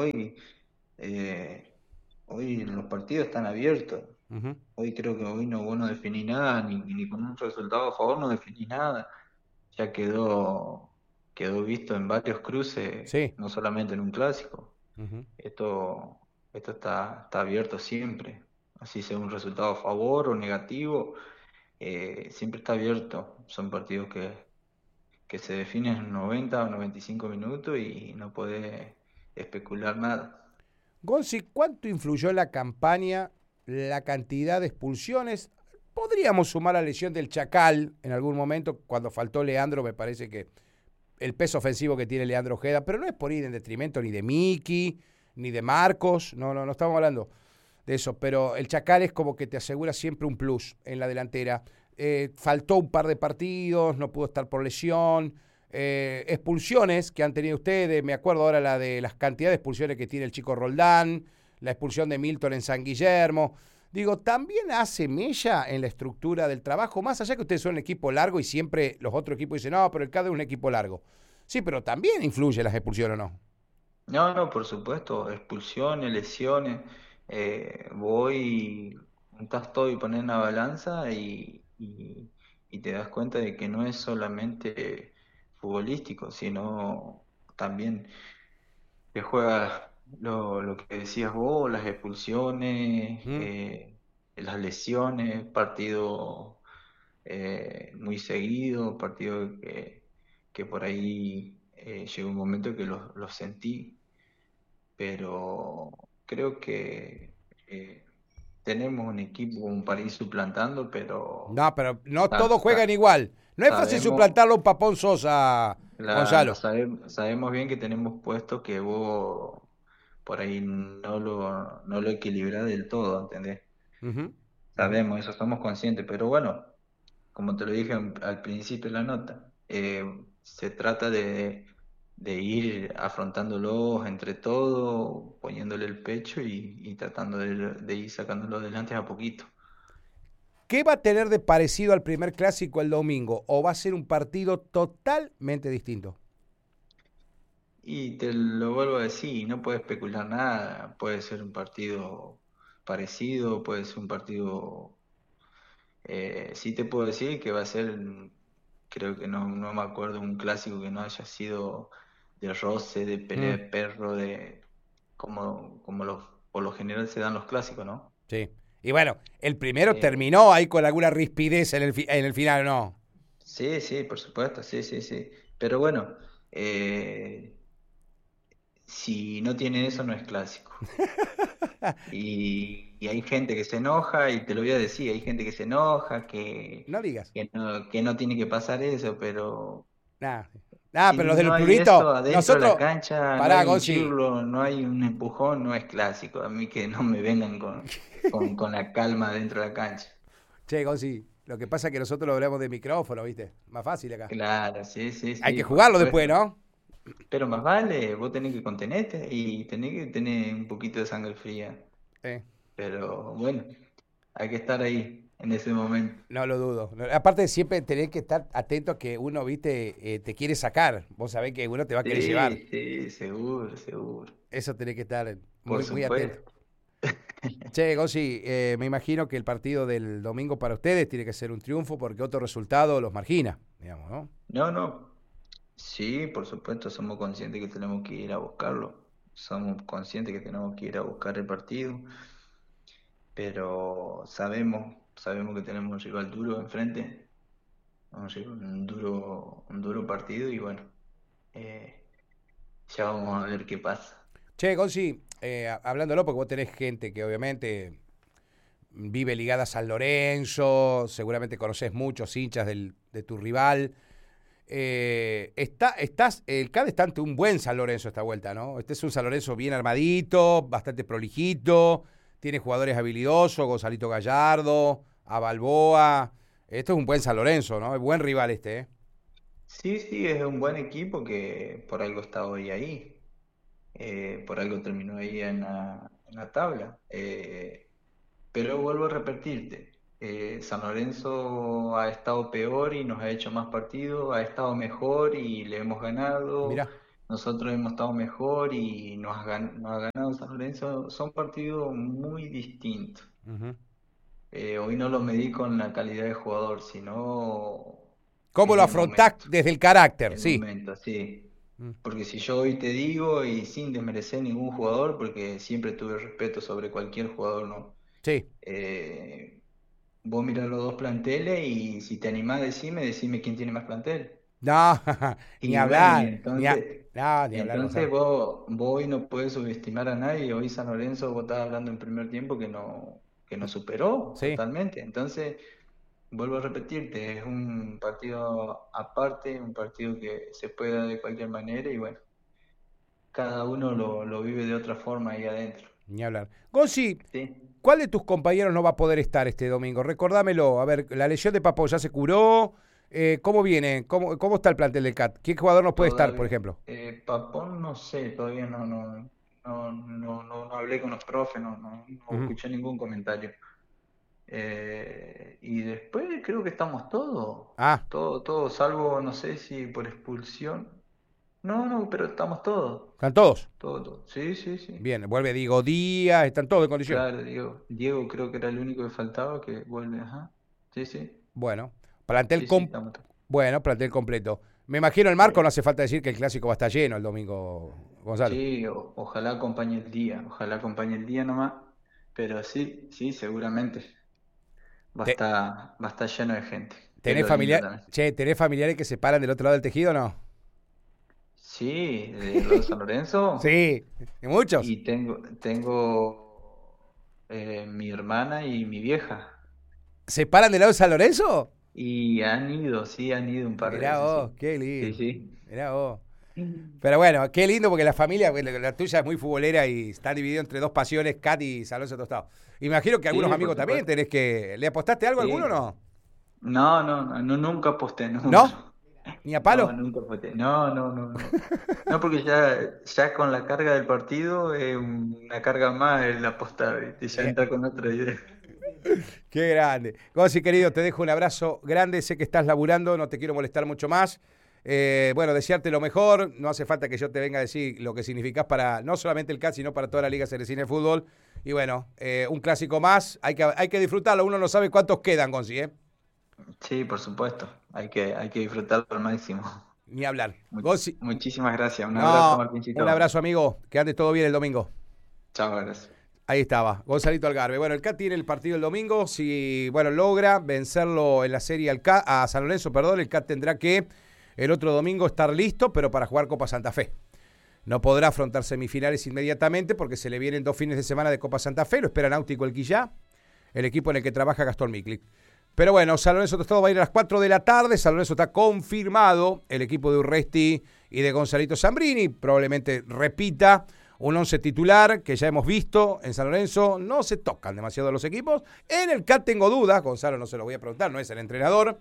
Hoy los partidos están abiertos. Uh-huh. Hoy creo que vos no definís nada, ni con un resultado a favor no definís nada. Ya quedó visto en varios cruces, sí. No solamente en un clásico. Uh-huh. Esto está abierto siempre. Así sea un resultado a favor o negativo, siempre está abierto. Son partidos que se definen en 90 o 95 minutos y no podés especular nada. Gonzi, ¿cuánto influyó en la campaña la cantidad de expulsiones? Podríamos sumar la lesión del Chacal en algún momento, cuando faltó Leandro, me parece que el peso ofensivo que tiene Leandro Ojeda, pero no es por ir en detrimento ni de Miki, ni de Marcos, no estamos hablando de eso, pero el Chacal es como que te asegura siempre un plus en la delantera. Faltó un par de partidos, no pudo estar por lesión, expulsiones que han tenido ustedes, me acuerdo ahora la de las cantidades de expulsiones que tiene el chico Roldán, la expulsión de Milton en San Guillermo. Digo, también hace mella en la estructura del trabajo, más allá que ustedes son un equipo largo y siempre los otros equipos dicen, no, pero el CAD es un equipo largo. Sí, pero también influye las expulsiones, ¿o no? No, por supuesto, expulsiones, lesiones, juntás todo y pones en la balanza y te das cuenta de que no es solamente futbolístico, sino también que juega lo que decías vos, las expulsiones, las lesiones, partido muy seguido, partido que por ahí llegó un momento que lo sentí, pero creo que tenemos un equipo para ir suplantando, pero... No, no todos juegan igual. No es fácil suplantarlo a un Papón Sosa, Gonzalo. Sabemos bien que tenemos puestos que vos por ahí no lo equilibrás del todo, ¿entendés? Uh-huh. Sabemos eso, somos conscientes, pero bueno, como te lo dije al principio de la nota, se trata de ir afrontándolos entre todos, poniéndole el pecho y tratando de ir sacándolo adelante a poquito. ¿Qué va a tener de parecido al primer clásico el domingo? ¿O va a ser un partido totalmente distinto? Y te lo vuelvo a decir, no puedes especular nada. Puede ser un partido parecido, puede ser un partido... sí te puedo decir que va a ser, creo que no me acuerdo, un clásico que no haya sido de roce, de pelea de perro, de como por lo general se dan los clásicos, ¿no? Sí. Y bueno, el primero terminó ahí con alguna rispidez en el final, ¿no? Sí, por supuesto, sí. Pero bueno, si no tiene eso, no es clásico. Y hay gente que se enoja, y te lo voy a decir, hay gente que se enoja, no digas. Que no tiene que pasar eso, pero... pero los del plurito, nosotros... De la cancha, no hay un chirlo, no hay un empujón, no es clásico. A mí que no me vengan con la calma dentro de la cancha. Che, Gonzi, lo que pasa es que nosotros lo hablamos de micrófono, ¿viste? Más fácil acá. Claro, sí. Hay que jugarlo después, ¿no? Pero más vale, vos tenés que contenerte y tenés que tener un poquito de sangre fría. Pero bueno, hay que estar ahí en ese momento. No lo dudo. Aparte, siempre tenés que estar atento a que uno, viste, te quiere sacar. Vos sabés que uno te va a querer llevar. Sí, seguro. Eso tenés que estar muy atento. Che, Gonzi, me imagino que el partido del domingo para ustedes tiene que ser un triunfo porque otro resultado los margina, digamos, ¿no? No. Sí, por supuesto, somos conscientes que tenemos que ir a buscarlo. Somos conscientes que tenemos que ir a buscar el partido. Pero sabemos que tenemos un rival duro enfrente. Un duro partido y bueno, ya vamos a ver qué pasa. Che, Gonzi, hablándolo, porque vos tenés gente que obviamente vive ligada a San Lorenzo, seguramente conocés muchos hinchas de tu rival. El CAD está ante un buen San Lorenzo esta vuelta, ¿no? Este es un San Lorenzo bien armadito, bastante prolijito, tiene jugadores habilidosos, Gonzalito Gallardo, a Balboa. Esto es un buen San Lorenzo, ¿no? Es buen rival este, Sí, es un buen equipo que por algo está hoy ahí. por algo terminó ahí en la tabla. Pero vuelvo a repetirte, San Lorenzo ha estado peor y nos ha hecho más partidos, ha estado mejor y le hemos ganado. Mirá. Nosotros hemos estado mejor y nos ha ganado San Lorenzo. Son partidos muy distintos. Uh-huh. Hoy no lo medí con la calidad de jugador, sino ¿Cómo lo afrontás desde el carácter? Sí. Momento, sí. Porque si yo hoy te digo, y sin desmerecer ningún jugador, porque siempre tuve respeto sobre cualquier jugador, ¿no? Sí. Vos mirás los dos planteles y si te animás, decime quién tiene más plantel. No, ni hablar. Entonces vos hoy no podés subestimar a nadie. Hoy San Lorenzo, vos estabas hablando en primer tiempo que nos superó totalmente. Entonces, vuelvo a repetirte, es un partido aparte, un partido que se puede dar de cualquier manera y bueno, cada uno lo vive de otra forma ahí adentro. Ni hablar. Gonzi, ¿sí? ¿Cuál de tus compañeros no va a poder estar este domingo? Recordámelo. A ver, la lesión de Papo ya se curó. ¿Cómo viene? ¿Cómo está el plantel del CAT? ¿Qué jugador no puede estar, por ejemplo? Papón, no sé, todavía no hablé con los profes, no escuché ningún comentario. Y después creo que estamos todos. Todos, salvo, no sé si por expulsión. No, pero estamos todos. ¿Están todos? Todos. Sí. Bien, vuelve Diego Díaz, están todos en condición. Claro, Diego creo que era el único que faltaba, que vuelve, ajá. Sí. Bueno, plantel plantel completo. Me imagino el marco, no hace falta decir que el clásico va a estar lleno el domingo, Gonzalo. Sí, ojalá acompañe el día nomás. Pero sí, seguramente. Va a estar lleno de gente. ¿Tenés familiares que se paran del otro lado del tejido o no? Sí, de San Lorenzo. Sí, ¿y muchos? Y tengo mi hermana y mi vieja. ¿Se paran del lado de San Lorenzo? Y han ido un par de veces. Mirá vos, sí. qué lindo. Sí. Mirá vos. Pero bueno, qué lindo porque la familia, la tuya es muy futbolera y está dividido entre dos pasiones, Cat y San Lorenzo Tostado. Imagino que algunos amigos también tenés que... ¿Le apostaste algo a alguno o no? No, nunca aposté. ¿No? ¿Ni a palo? No, nunca aposté. No. No, porque ya con la carga del partido es una carga más el apostar, y ya entra con otra idea. Qué grande. Gonzi, querido, te dejo un abrazo grande. Sé que estás laburando, no te quiero molestar mucho más. Bueno, desearte lo mejor. No hace falta que yo te venga a decir lo que significás para no solamente el CAT, sino para toda la Liga Ceresina de Fútbol. Y bueno, un clásico más. Hay que disfrutarlo. Uno no sabe cuántos quedan, Gonzi, ¿eh? Sí, por supuesto. Hay que disfrutarlo al máximo. Ni hablar. Gonzi. Muchísimas gracias. Un abrazo, Martincito. Un abrazo, amigo. Que ande todo bien el domingo. Chao, gracias. Ahí estaba, Gonzalito Algarve. Bueno, el CAT tiene el partido el domingo. Si, logra vencerlo en la serie a San Lorenzo, el CAT tendrá que el otro domingo estar listo, pero para jugar Copa Santa Fe. No podrá afrontar semifinales inmediatamente porque se le vienen 2 fines de semana de Copa Santa Fe. Lo espera Náutico El Quillá, el equipo en el que trabaja Gastón Miklik. Pero bueno, San Lorenzo Tostado va a ir a las 4 de la tarde. San Lorenzo está confirmado. El equipo de Urresti y de Gonzalito Zambrini probablemente repita un 11 titular que ya hemos visto en San Lorenzo. No se tocan demasiado los equipos. En el CAT tengo dudas. Gonzalo no se lo voy a preguntar, no es el entrenador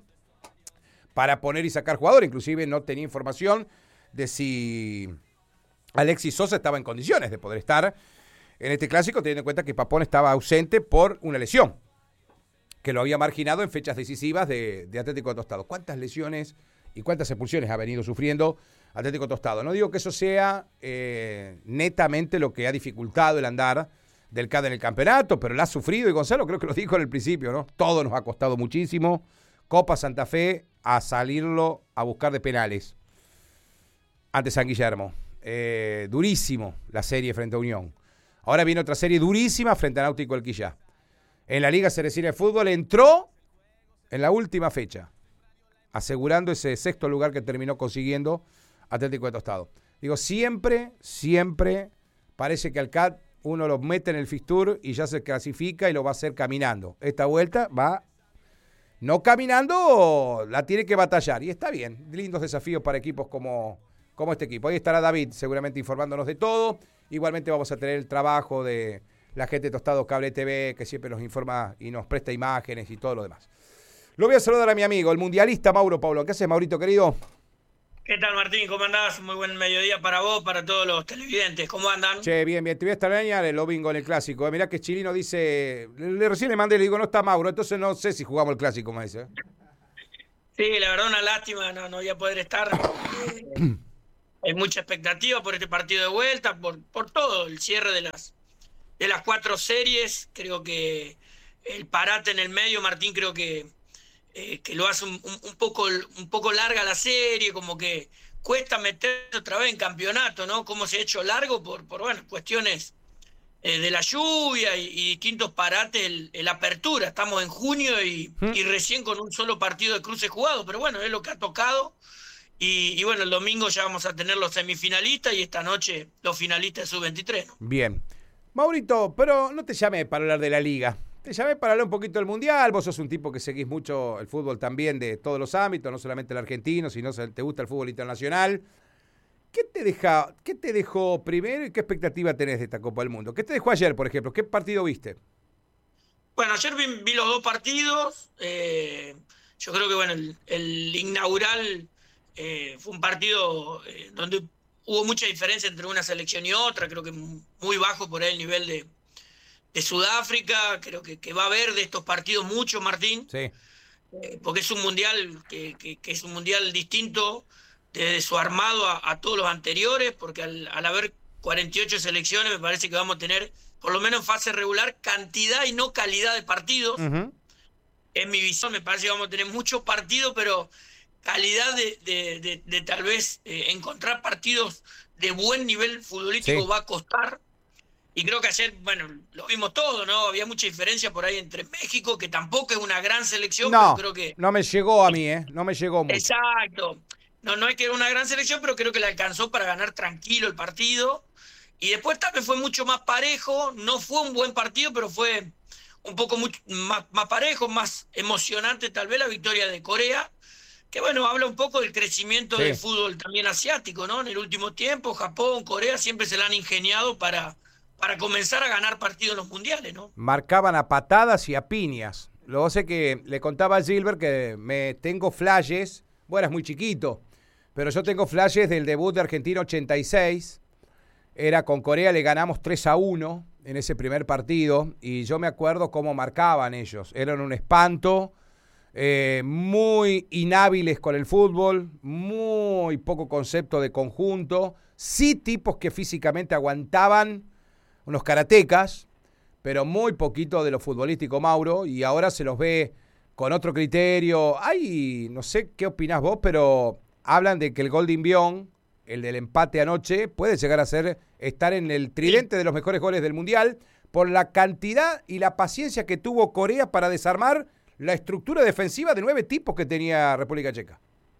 para poner y sacar jugador. Inclusive no tenía información de si Alexis Sosa estaba en condiciones de poder estar en este clásico, teniendo en cuenta que Papón estaba ausente por una lesión que lo había marginado en fechas decisivas de Atlético Tostado. ¿Cuántas lesiones y cuántas expulsiones ha venido sufriendo Atlético Tostado? No digo que eso sea netamente lo que ha dificultado el andar del CAD en el campeonato, pero la ha sufrido, y Gonzalo creo que lo dijo en el principio, ¿no? Todo nos ha costado muchísimo. Copa Santa Fe a salirlo a buscar de penales ante San Guillermo. Durísimo la serie frente a Unión. Ahora viene otra serie durísima frente a Náutico El Quillá. En la Liga Ceresina de Fútbol entró en la última fecha, asegurando ese 6º lugar que terminó consiguiendo Atlético de Tostado. Digo, siempre parece que al CAT uno lo mete en el fixture y ya se clasifica y lo va a hacer caminando. Esta vuelta va no caminando, la tiene que batallar. Y está bien, lindos desafíos para equipos como este equipo. Ahí estará David seguramente informándonos de todo. Igualmente vamos a tener el trabajo de la gente de Tostado Cable TV, que siempre nos informa y nos presta imágenes y todo lo demás. Lo voy a saludar a mi amigo, el mundialista Mauro Pablo. ¿Qué haces, Maurito, querido? ¿Qué tal, Martín? ¿Cómo andás? Muy buen mediodía para vos, para todos los televidentes. ¿Cómo andan? Che, bien, te voy a extrañar el domingo en el Clásico. Mirá que Chilino dice, recién le mandé, le digo, no está Mauro, entonces no sé si jugamos el Clásico, me dice. Sí, la verdad una lástima, no voy a poder estar. Hay mucha expectativa por este partido de vuelta, por todo, el cierre de las 4 series. Creo que el parate en el medio, Martín, creo que lo hace un poco larga la serie, como que cuesta meter otra vez en campeonato, ¿no? Cómo se ha hecho largo por cuestiones de la lluvia y distintos parates, el apertura. Estamos en junio y recién con un solo partido de cruce jugado, pero bueno, es lo que ha tocado. Y bueno, el domingo ya vamos a tener los semifinalistas y esta noche los finalistas de Sub-23, ¿no? Bien. Maurito, pero no te llamé para hablar de la Liga. Te llamé para hablar un poquito del Mundial. Vos sos un tipo que seguís mucho el fútbol también de todos los ámbitos, no solamente el argentino, sino te gusta el fútbol internacional. ¿Qué te dejó primero y qué expectativa tenés de esta Copa del Mundo? ¿Qué te dejó ayer, por ejemplo? ¿Qué partido viste? Bueno, ayer vi los 2 partidos. Yo creo que bueno, el inaugural fue un partido donde hubo mucha diferencia entre una selección y otra. Creo que muy bajo por ahí el nivel de Sudáfrica. Creo que va a haber de estos partidos mucho, Martín. Sí. Porque es un mundial que es un mundial distinto desde su armado a todos los anteriores, porque al haber 48 selecciones me parece que vamos a tener, por lo menos en fase regular, cantidad y no calidad de partidos. En mi visión me parece que vamos a tener muchos partidos, pero calidad de tal vez encontrar partidos de buen nivel futbolístico va a costar. Y creo que ayer, bueno, lo vimos todo, ¿no? Había mucha diferencia por ahí entre México, que tampoco es una gran selección, No, pero creo que... no me llegó a mí, no me llegó mucho. Exacto. No es que era una gran selección, pero creo que le alcanzó para ganar tranquilo el partido. Y después también fue mucho más parejo. No fue un buen partido, pero fue un poco más parejo, más emocionante tal vez la victoria de Corea. Que bueno, habla un poco del crecimiento del fútbol también asiático, ¿no? En el último tiempo, Japón, Corea siempre se la han ingeniado para comenzar a ganar partidos en los mundiales, ¿no? Marcaban a patadas y a piñas. Luego sé que le contaba a Gilbert que tengo flashes, bueno, es muy chiquito, pero yo tengo flashes del debut de Argentina 86, era con Corea, le ganamos 3-1 en ese primer partido, y yo me acuerdo cómo marcaban ellos, eran un espanto, muy inhábiles con el fútbol, muy poco concepto de conjunto, sí tipos que físicamente aguantaban, unos karatecas, pero muy poquito de lo futbolístico, Mauro, y ahora se los ve con otro criterio. Ay, no sé qué opinás vos, pero hablan de que el gol de Inbión, el del empate anoche, puede llegar a estar en el tridente de los mejores goles del Mundial por la cantidad y la paciencia que tuvo Corea para desarmar la estructura defensiva de 9 tipos que tenía República Checa.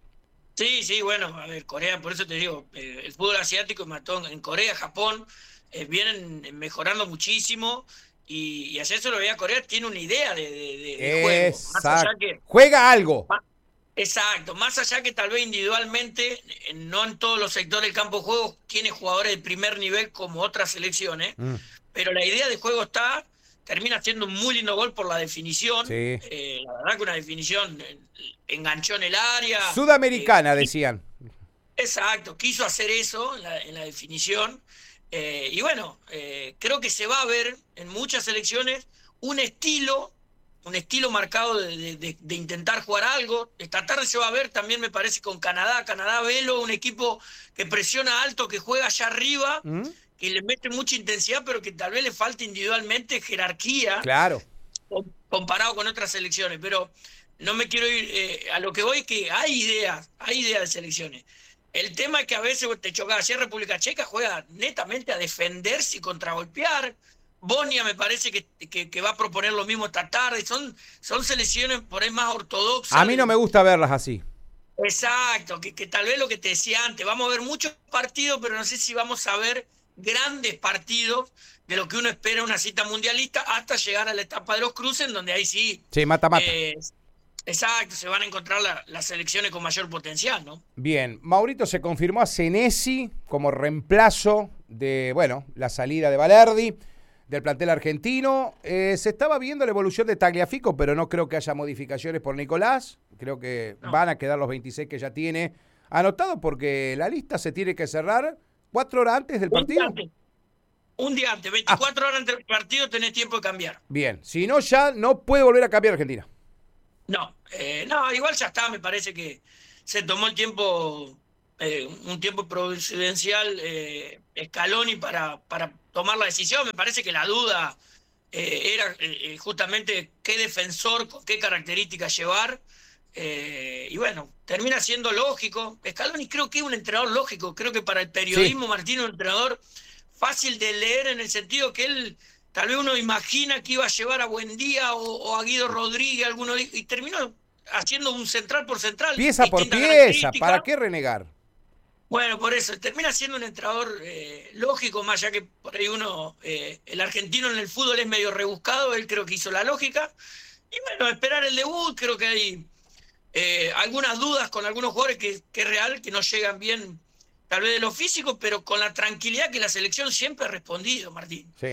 Sí, bueno, a ver, Corea, por eso te digo, el fútbol asiático mató en Corea, Japón, vienen mejorando muchísimo. Y ayer se lo veía a Corea, tiene una idea de juego. Más allá que, juega algo. Exacto, más allá que tal vez individualmente, no en todos los sectores del campo de juego tiene jugadores de primer nivel como otras selecciones, pero la idea de juego termina siendo un muy lindo gol por la definición. Sí. La verdad que una definición enganchó en el área. Sudamericana, decían. Exacto, quiso hacer eso en la definición. Y bueno, creo que se va a ver en muchas selecciones un estilo marcado de intentar jugar algo. Esta tarde se va a ver también, me parece, con Canadá Velo, un equipo que presiona alto, que juega allá arriba, que le mete mucha intensidad, pero que tal vez le falta individualmente jerarquía. Claro. Comparado con otras selecciones. Pero no me quiero ir a lo que voy, que hay ideas de selecciones. El tema es que a veces te choca. Ayer República Checa juega netamente a defenderse y contragolpear. Bosnia me parece que va a proponer lo mismo esta tarde. Son selecciones por ahí más ortodoxas. A mí no me gusta verlas así. Exacto, que tal vez lo que te decía antes, vamos a ver muchos partidos, pero no sé si vamos a ver grandes partidos de lo que uno espera en una cita mundialista hasta llegar a la etapa de los cruces, en donde ahí sí... Sí, mata-mata. Exacto, se van a encontrar las selecciones con mayor potencial, ¿no? Bien, Maurito, se confirmó a Senesi como reemplazo de, bueno, la salida de Balerdi del plantel argentino. Se estaba viendo la evolución de Tagliafico, pero no creo que haya modificaciones por Nicolás. Creo que van a quedar los 26 que ya tiene anotado porque la lista se tiene que cerrar 4 horas antes del partido. Un día antes, 24 horas antes del partido tenés tiempo de cambiar. Bien, si no ya no puede volver a cambiar Argentina. No, igual ya está, me parece que se tomó el tiempo, un tiempo prudencial Scaloni para tomar la decisión. Me parece que la duda era justamente qué defensor, con qué características llevar. Y bueno, termina siendo lógico. Scaloni creo que es un entrenador lógico. Creo que para el periodismo, sí. Martín es un entrenador fácil de leer en el sentido que él, tal vez uno imagina que iba a llevar a Buendía o a Guido Rodríguez, y terminó haciendo un central por central. Pieza por pieza, ¿para qué renegar? Bueno, por eso, termina siendo un entrenador lógico, más allá que por ahí uno, el argentino en el fútbol es medio rebuscado, él creo que hizo la lógica. Y bueno, esperar el debut, creo que hay algunas dudas con algunos jugadores que es real, que no llegan bien tal vez de lo físico, pero con la tranquilidad que la selección siempre ha respondido, Martín. Sí.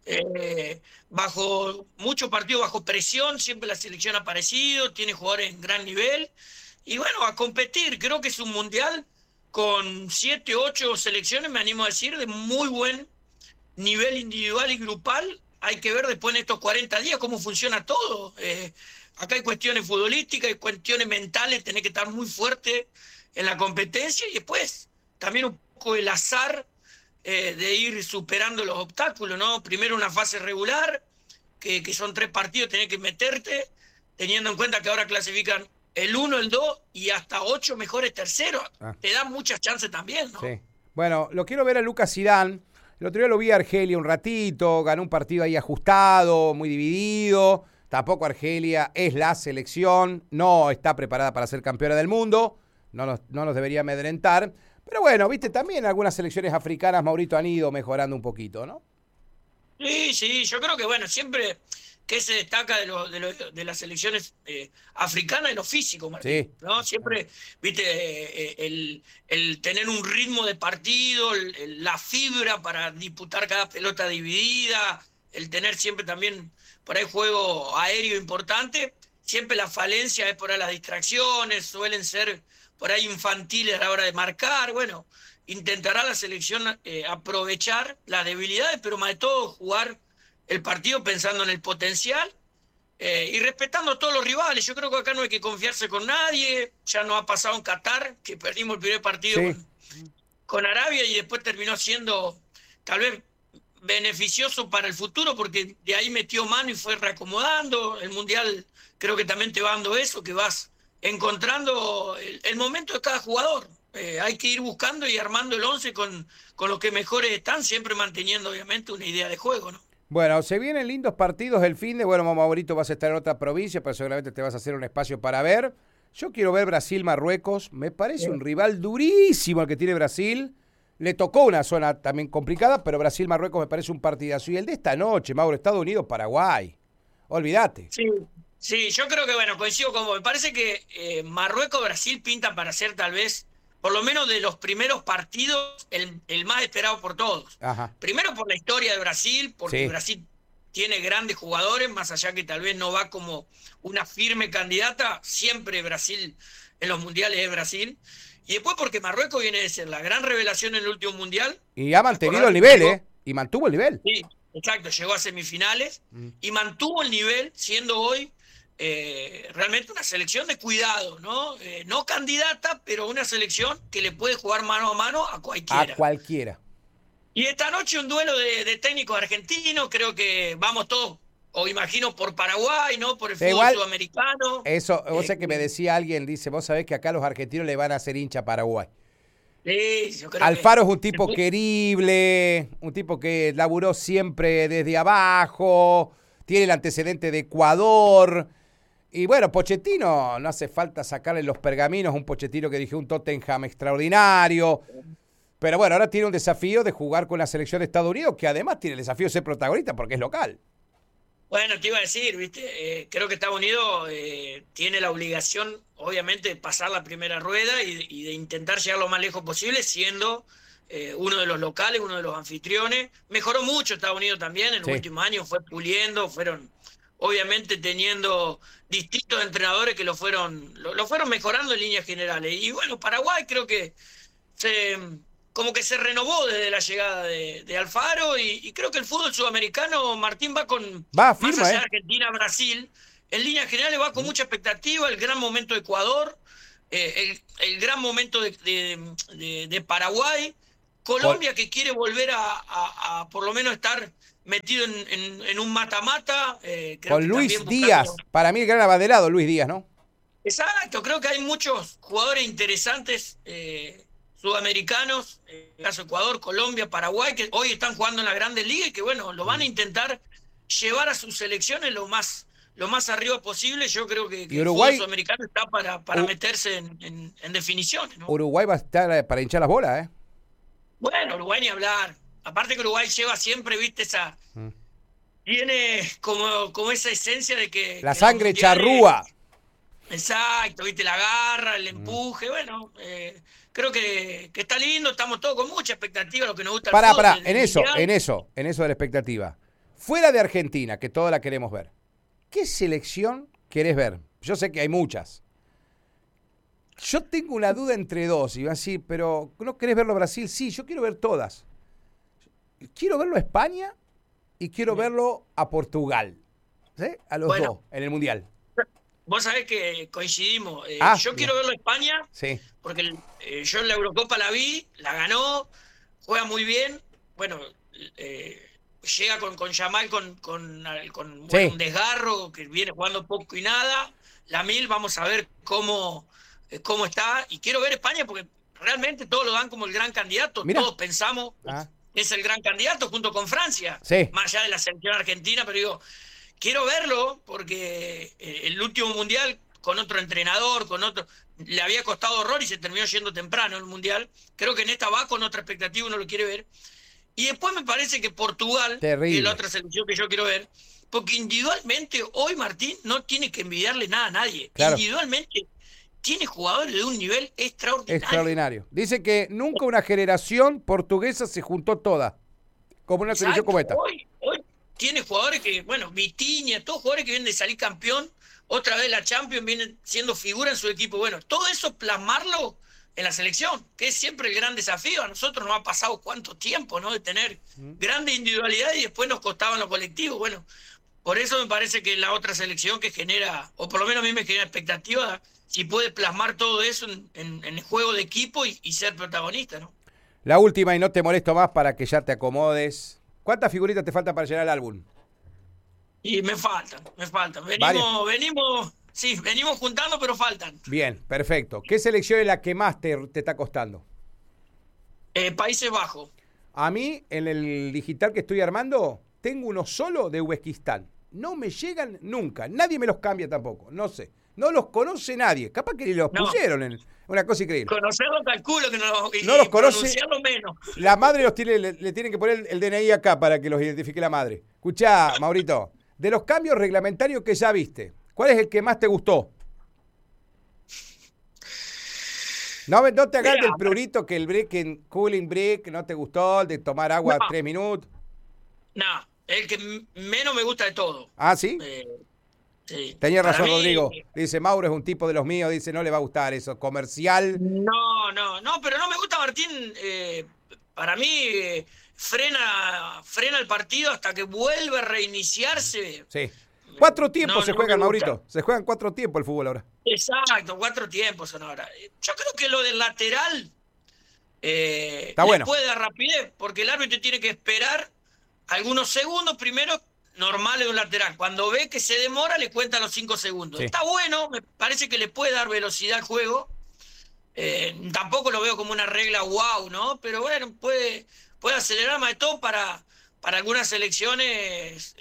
Bajo muchos partidos, bajo presión, siempre la selección ha aparecido, tiene jugadores en gran nivel. Y bueno, a competir, creo que es un mundial con 7, 8 selecciones, me animo a decir, de muy buen nivel individual y grupal. Hay que ver después en estos 40 días cómo funciona todo. Acá hay cuestiones futbolísticas, hay cuestiones mentales, tenés que estar muy fuerte en la competencia y después también un poco el azar de ir superando los obstáculos, ¿no? Primero una fase regular, que son 3 partidos, tenés que meterte, teniendo en cuenta que ahora clasifican el 1, el 2 y hasta 8 mejores terceros. Te dan muchas chances también, ¿no? Sí. Bueno, lo quiero ver a Lucas Zidane. El otro día lo vi a Argelia un ratito, ganó un partido ahí ajustado, muy dividido. Tampoco Argelia es la selección, no está preparada para ser campeona del mundo, no nos debería amedrentar. Pero bueno, viste, también algunas selecciones africanas, Maurito, han ido mejorando un poquito, ¿no? Sí, yo creo que bueno, siempre que se destaca de las selecciones africanas es lo físico, Martín, sí. ¿No? Siempre, viste, el tener un ritmo de partido, la fibra para disputar cada pelota dividida, el tener siempre también por ahí juego aéreo importante, siempre la falencia es por ahí las distracciones, suelen ser por ahí infantiles a la hora de marcar. Bueno, intentará la selección aprovechar las debilidades, pero más de todo jugar el partido pensando en el potencial y respetando a todos los rivales. Yo creo que acá no hay que confiarse con nadie. Ya nos ha pasado en Qatar, que perdimos el primer partido con Arabia y después terminó siendo tal vez beneficioso para el futuro porque de ahí metió mano y fue reacomodando. El Mundial creo que también te va dando eso, que vas encontrando el momento de cada jugador. Hay que ir buscando y armando el 11 con los que mejores están, siempre manteniendo obviamente una idea de juego, ¿no? Bueno, se vienen lindos partidos el fin de, bueno, Maurito, vas a estar en otra provincia, pero seguramente te vas a hacer un espacio para ver. Yo quiero ver Brasil-Marruecos, me parece un rival durísimo el que tiene Brasil. Le tocó una zona también complicada, pero Brasil-Marruecos me parece un partidazo. Y el de esta noche, Mauro, Estados Unidos-Paraguay. Olvídate. Sí, yo creo que, bueno, coincido con vos. Me parece que Marruecos-Brasil pinta para ser tal vez, por lo menos de los primeros partidos, el más esperado por todos. Ajá. Primero por la historia de Brasil, porque Brasil tiene grandes jugadores, más allá que tal vez no va como una firme candidata, siempre Brasil en los mundiales es Brasil. Y después porque Marruecos viene de ser la gran revelación en el último mundial. Y ha mantenido el nivel, y mantuvo el nivel. Sí, exacto, llegó a semifinales y mantuvo el nivel, siendo hoy realmente una selección de cuidado, ¿no? No candidata, pero una selección que le puede jugar mano a mano a cualquiera. A cualquiera. Y esta noche un duelo de técnicos argentinos, creo que vamos todos, o imagino por Paraguay, ¿no? Por el fútbol sudamericano. Eso, vos sabés que me decía alguien, dice, vos sabés que acá los argentinos le van a hacer hincha a Paraguay. Sí, yo creo Alfaro es un tipo querible, un tipo que laburó siempre desde abajo, tiene el antecedente de Ecuador. Y bueno, Pochettino, no hace falta sacarle los pergaminos, un Pochettino que dije un Tottenham extraordinario. Pero bueno, ahora tiene un desafío de jugar con la selección de Estados Unidos, que además tiene el desafío de ser protagonista porque es local. Bueno, te iba a decir, ¿viste? Creo que Estados Unidos tiene la obligación, obviamente, de pasar la primera rueda y de intentar llegar lo más lejos posible, siendo uno de los locales, uno de los anfitriones. Mejoró mucho Estados Unidos también, en los últimos años fue puliendo, fueron obviamente teniendo distintos entrenadores que lo fueron mejorando en líneas generales. Y bueno, Paraguay creo que como que se renovó desde la llegada de Alfaro, y creo que el fútbol sudamericano, Martín, va firma, más allá de Argentina-Brasil, en líneas generales va con mucha expectativa. El gran momento de Ecuador, el gran momento de Paraguay, Colombia que quiere volver a por lo menos estar metido en un mata-mata. Con Luis Díaz, para mí el gran abanderado Luis Díaz, ¿no? Exacto, creo que hay muchos jugadores interesantes sudamericanos, en el caso de Ecuador, Colombia, Paraguay, que hoy están jugando en la Grandes Ligas y que bueno, lo van a intentar llevar a sus selecciones lo más arriba posible. Yo creo que Uruguay, el fútbol sudamericano está para meterse en definiciones, ¿no? Uruguay va a estar para hinchar las bolas, ¿eh? Bueno, Uruguay ni hablar. Aparte que Uruguay lleva siempre, viste, tiene como esa esencia de que... La sangre charrúa. Exacto, viste, la garra, el empuje, bueno, creo que está lindo, estamos todos con mucha expectativa, lo que nos gusta. Pará, en eso de la expectativa. Fuera de Argentina, que toda la queremos ver, ¿qué selección querés ver? Yo sé que hay muchas. Yo tengo una duda entre dos, y van a decir, pero ¿no querés verlo a Brasil? Sí, yo quiero ver todas. Quiero verlo a España y quiero verlo a Portugal. ¿Sí? A los dos, en el Mundial. Vos sabés que coincidimos. Yo quiero verlo a España, sí, porque yo en la Eurocopa la vi, la ganó, juega muy bien. Bueno, llega con Yamal con un desgarro, que viene jugando poco y nada. Lamil, vamos a ver cómo está. Y quiero ver España porque realmente todos lo dan como el gran candidato. Mirá. Todos pensamos que es el gran candidato junto con Francia, más allá de la selección argentina, pero digo, quiero verlo porque el último mundial con otro entrenador, le había costado horror y se terminó yendo temprano el mundial. Creo que en esta va con otra expectativa, uno lo quiere ver. Y después me parece que Portugal, que es la otra selección que yo quiero ver, porque individualmente hoy Martín no tiene que envidiarle nada a nadie. Claro. Individualmente tiene jugadores de un nivel extraordinario. Dice que nunca una generación portuguesa se juntó toda como una selección como esta. Hoy tiene jugadores que, bueno, Vitinha, todos jugadores que vienen de salir campeón, otra vez la Champions, vienen siendo figura en su equipo. Bueno, todo eso plasmarlo en la selección, que es siempre el gran desafío. A nosotros nos ha pasado cuánto tiempo, ¿no? De tener grande individualidad y después nos costaban los colectivos. Bueno, por eso me parece que la otra selección que genera, o por lo menos a mí me genera expectativa, si puede plasmar todo eso en el juego de equipo y ser protagonista, ¿no? La última, y no te molesto más para que ya te acomodes. ¿Cuántas figuritas te faltan para llenar el álbum? Y me faltan. Venimos juntando, pero faltan. Bien, perfecto. ¿Qué selección es la que más te está costando? Países Bajos. A mí, en el digital que estoy armando, tengo uno solo de Uzbekistán. No me llegan nunca. Nadie me los cambia tampoco. No sé. No los conoce nadie. Capaz que ni los pusieron en una cosa increíble. Conocerlo calculo que no los conoce. Pronunciarlo menos. La madre le tienen que poner el DNI acá para que los identifique la madre. Escuchá, Maurito, de los cambios reglamentarios que ya viste, ¿cuál es el que más te gustó? No te hagas del plurito que el break cooling break no te gustó, el de tomar agua 3 minutos. No, el que menos me gusta de todo. ¿Ah, sí? Sí. Tenía razón, Rodrigo. Dice, Mauro es un tipo de los míos. Dice, no le va a gustar eso. Comercial. No, pero no me gusta, Martín. Para mí, frena el partido hasta que vuelve a reiniciarse. Sí. 4 tiempos se juegan, Maurito. Se juegan 4 tiempos el fútbol ahora. Exacto, 4 tiempos son ahora. Yo creo que lo del lateral está bueno. Puede dar rapidez, porque el árbitro tiene que esperar algunos segundos primero. Normal de un lateral. Cuando ve que se demora, le cuenta los 5 segundos. Sí. Está bueno, me parece que le puede dar velocidad al juego. Tampoco lo veo como una regla wow, ¿no? Pero bueno, puede acelerar más de todo para algunas selecciones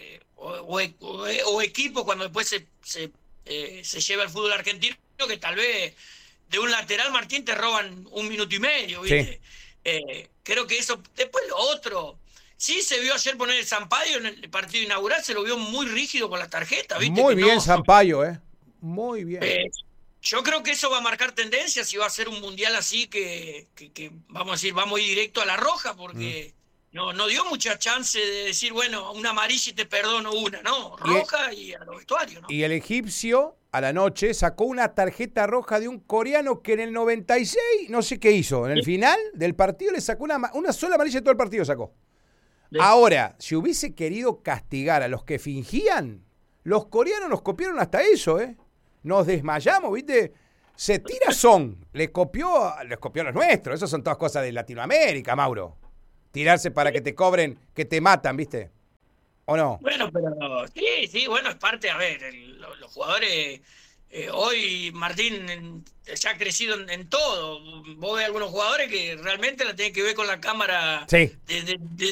o equipos cuando después se lleva el fútbol argentino, que tal vez de un lateral, Martín, te roban 1 minuto y medio, ¿viste? Sí. Creo que eso. Después lo otro. Sí, se vio ayer poner el Sampaio en el partido inaugural, se lo vio muy rígido con las tarjetas, ¿viste? Muy bien, Sampaio, Muy bien. Yo creo que eso va a marcar tendencias y va a ser un mundial así que vamos a decir, vamos a ir directo a la roja, porque no dio mucha chance de decir, bueno, una amarilla y te perdono una, no, roja y a los vestuarios, ¿no? Y el egipcio, a la noche, sacó una tarjeta roja de un coreano que en el 96, no sé qué hizo, en el final del partido le sacó una sola amarilla de todo el partido sacó. Ahora, si hubiese querido castigar a los que fingían, los coreanos nos copiaron hasta eso, ¿eh? Nos desmayamos, ¿viste? Se tira Son, les copió a los nuestros. Esas son todas cosas de Latinoamérica, Mauro. Tirarse para que te cobren, que te matan, ¿viste? ¿O no? Bueno, pero sí, bueno, es parte, a ver, los jugadores, hoy Martín ya ha crecido en todo. Vos ves algunos jugadores que realmente la tienen que ver con la cámara sí.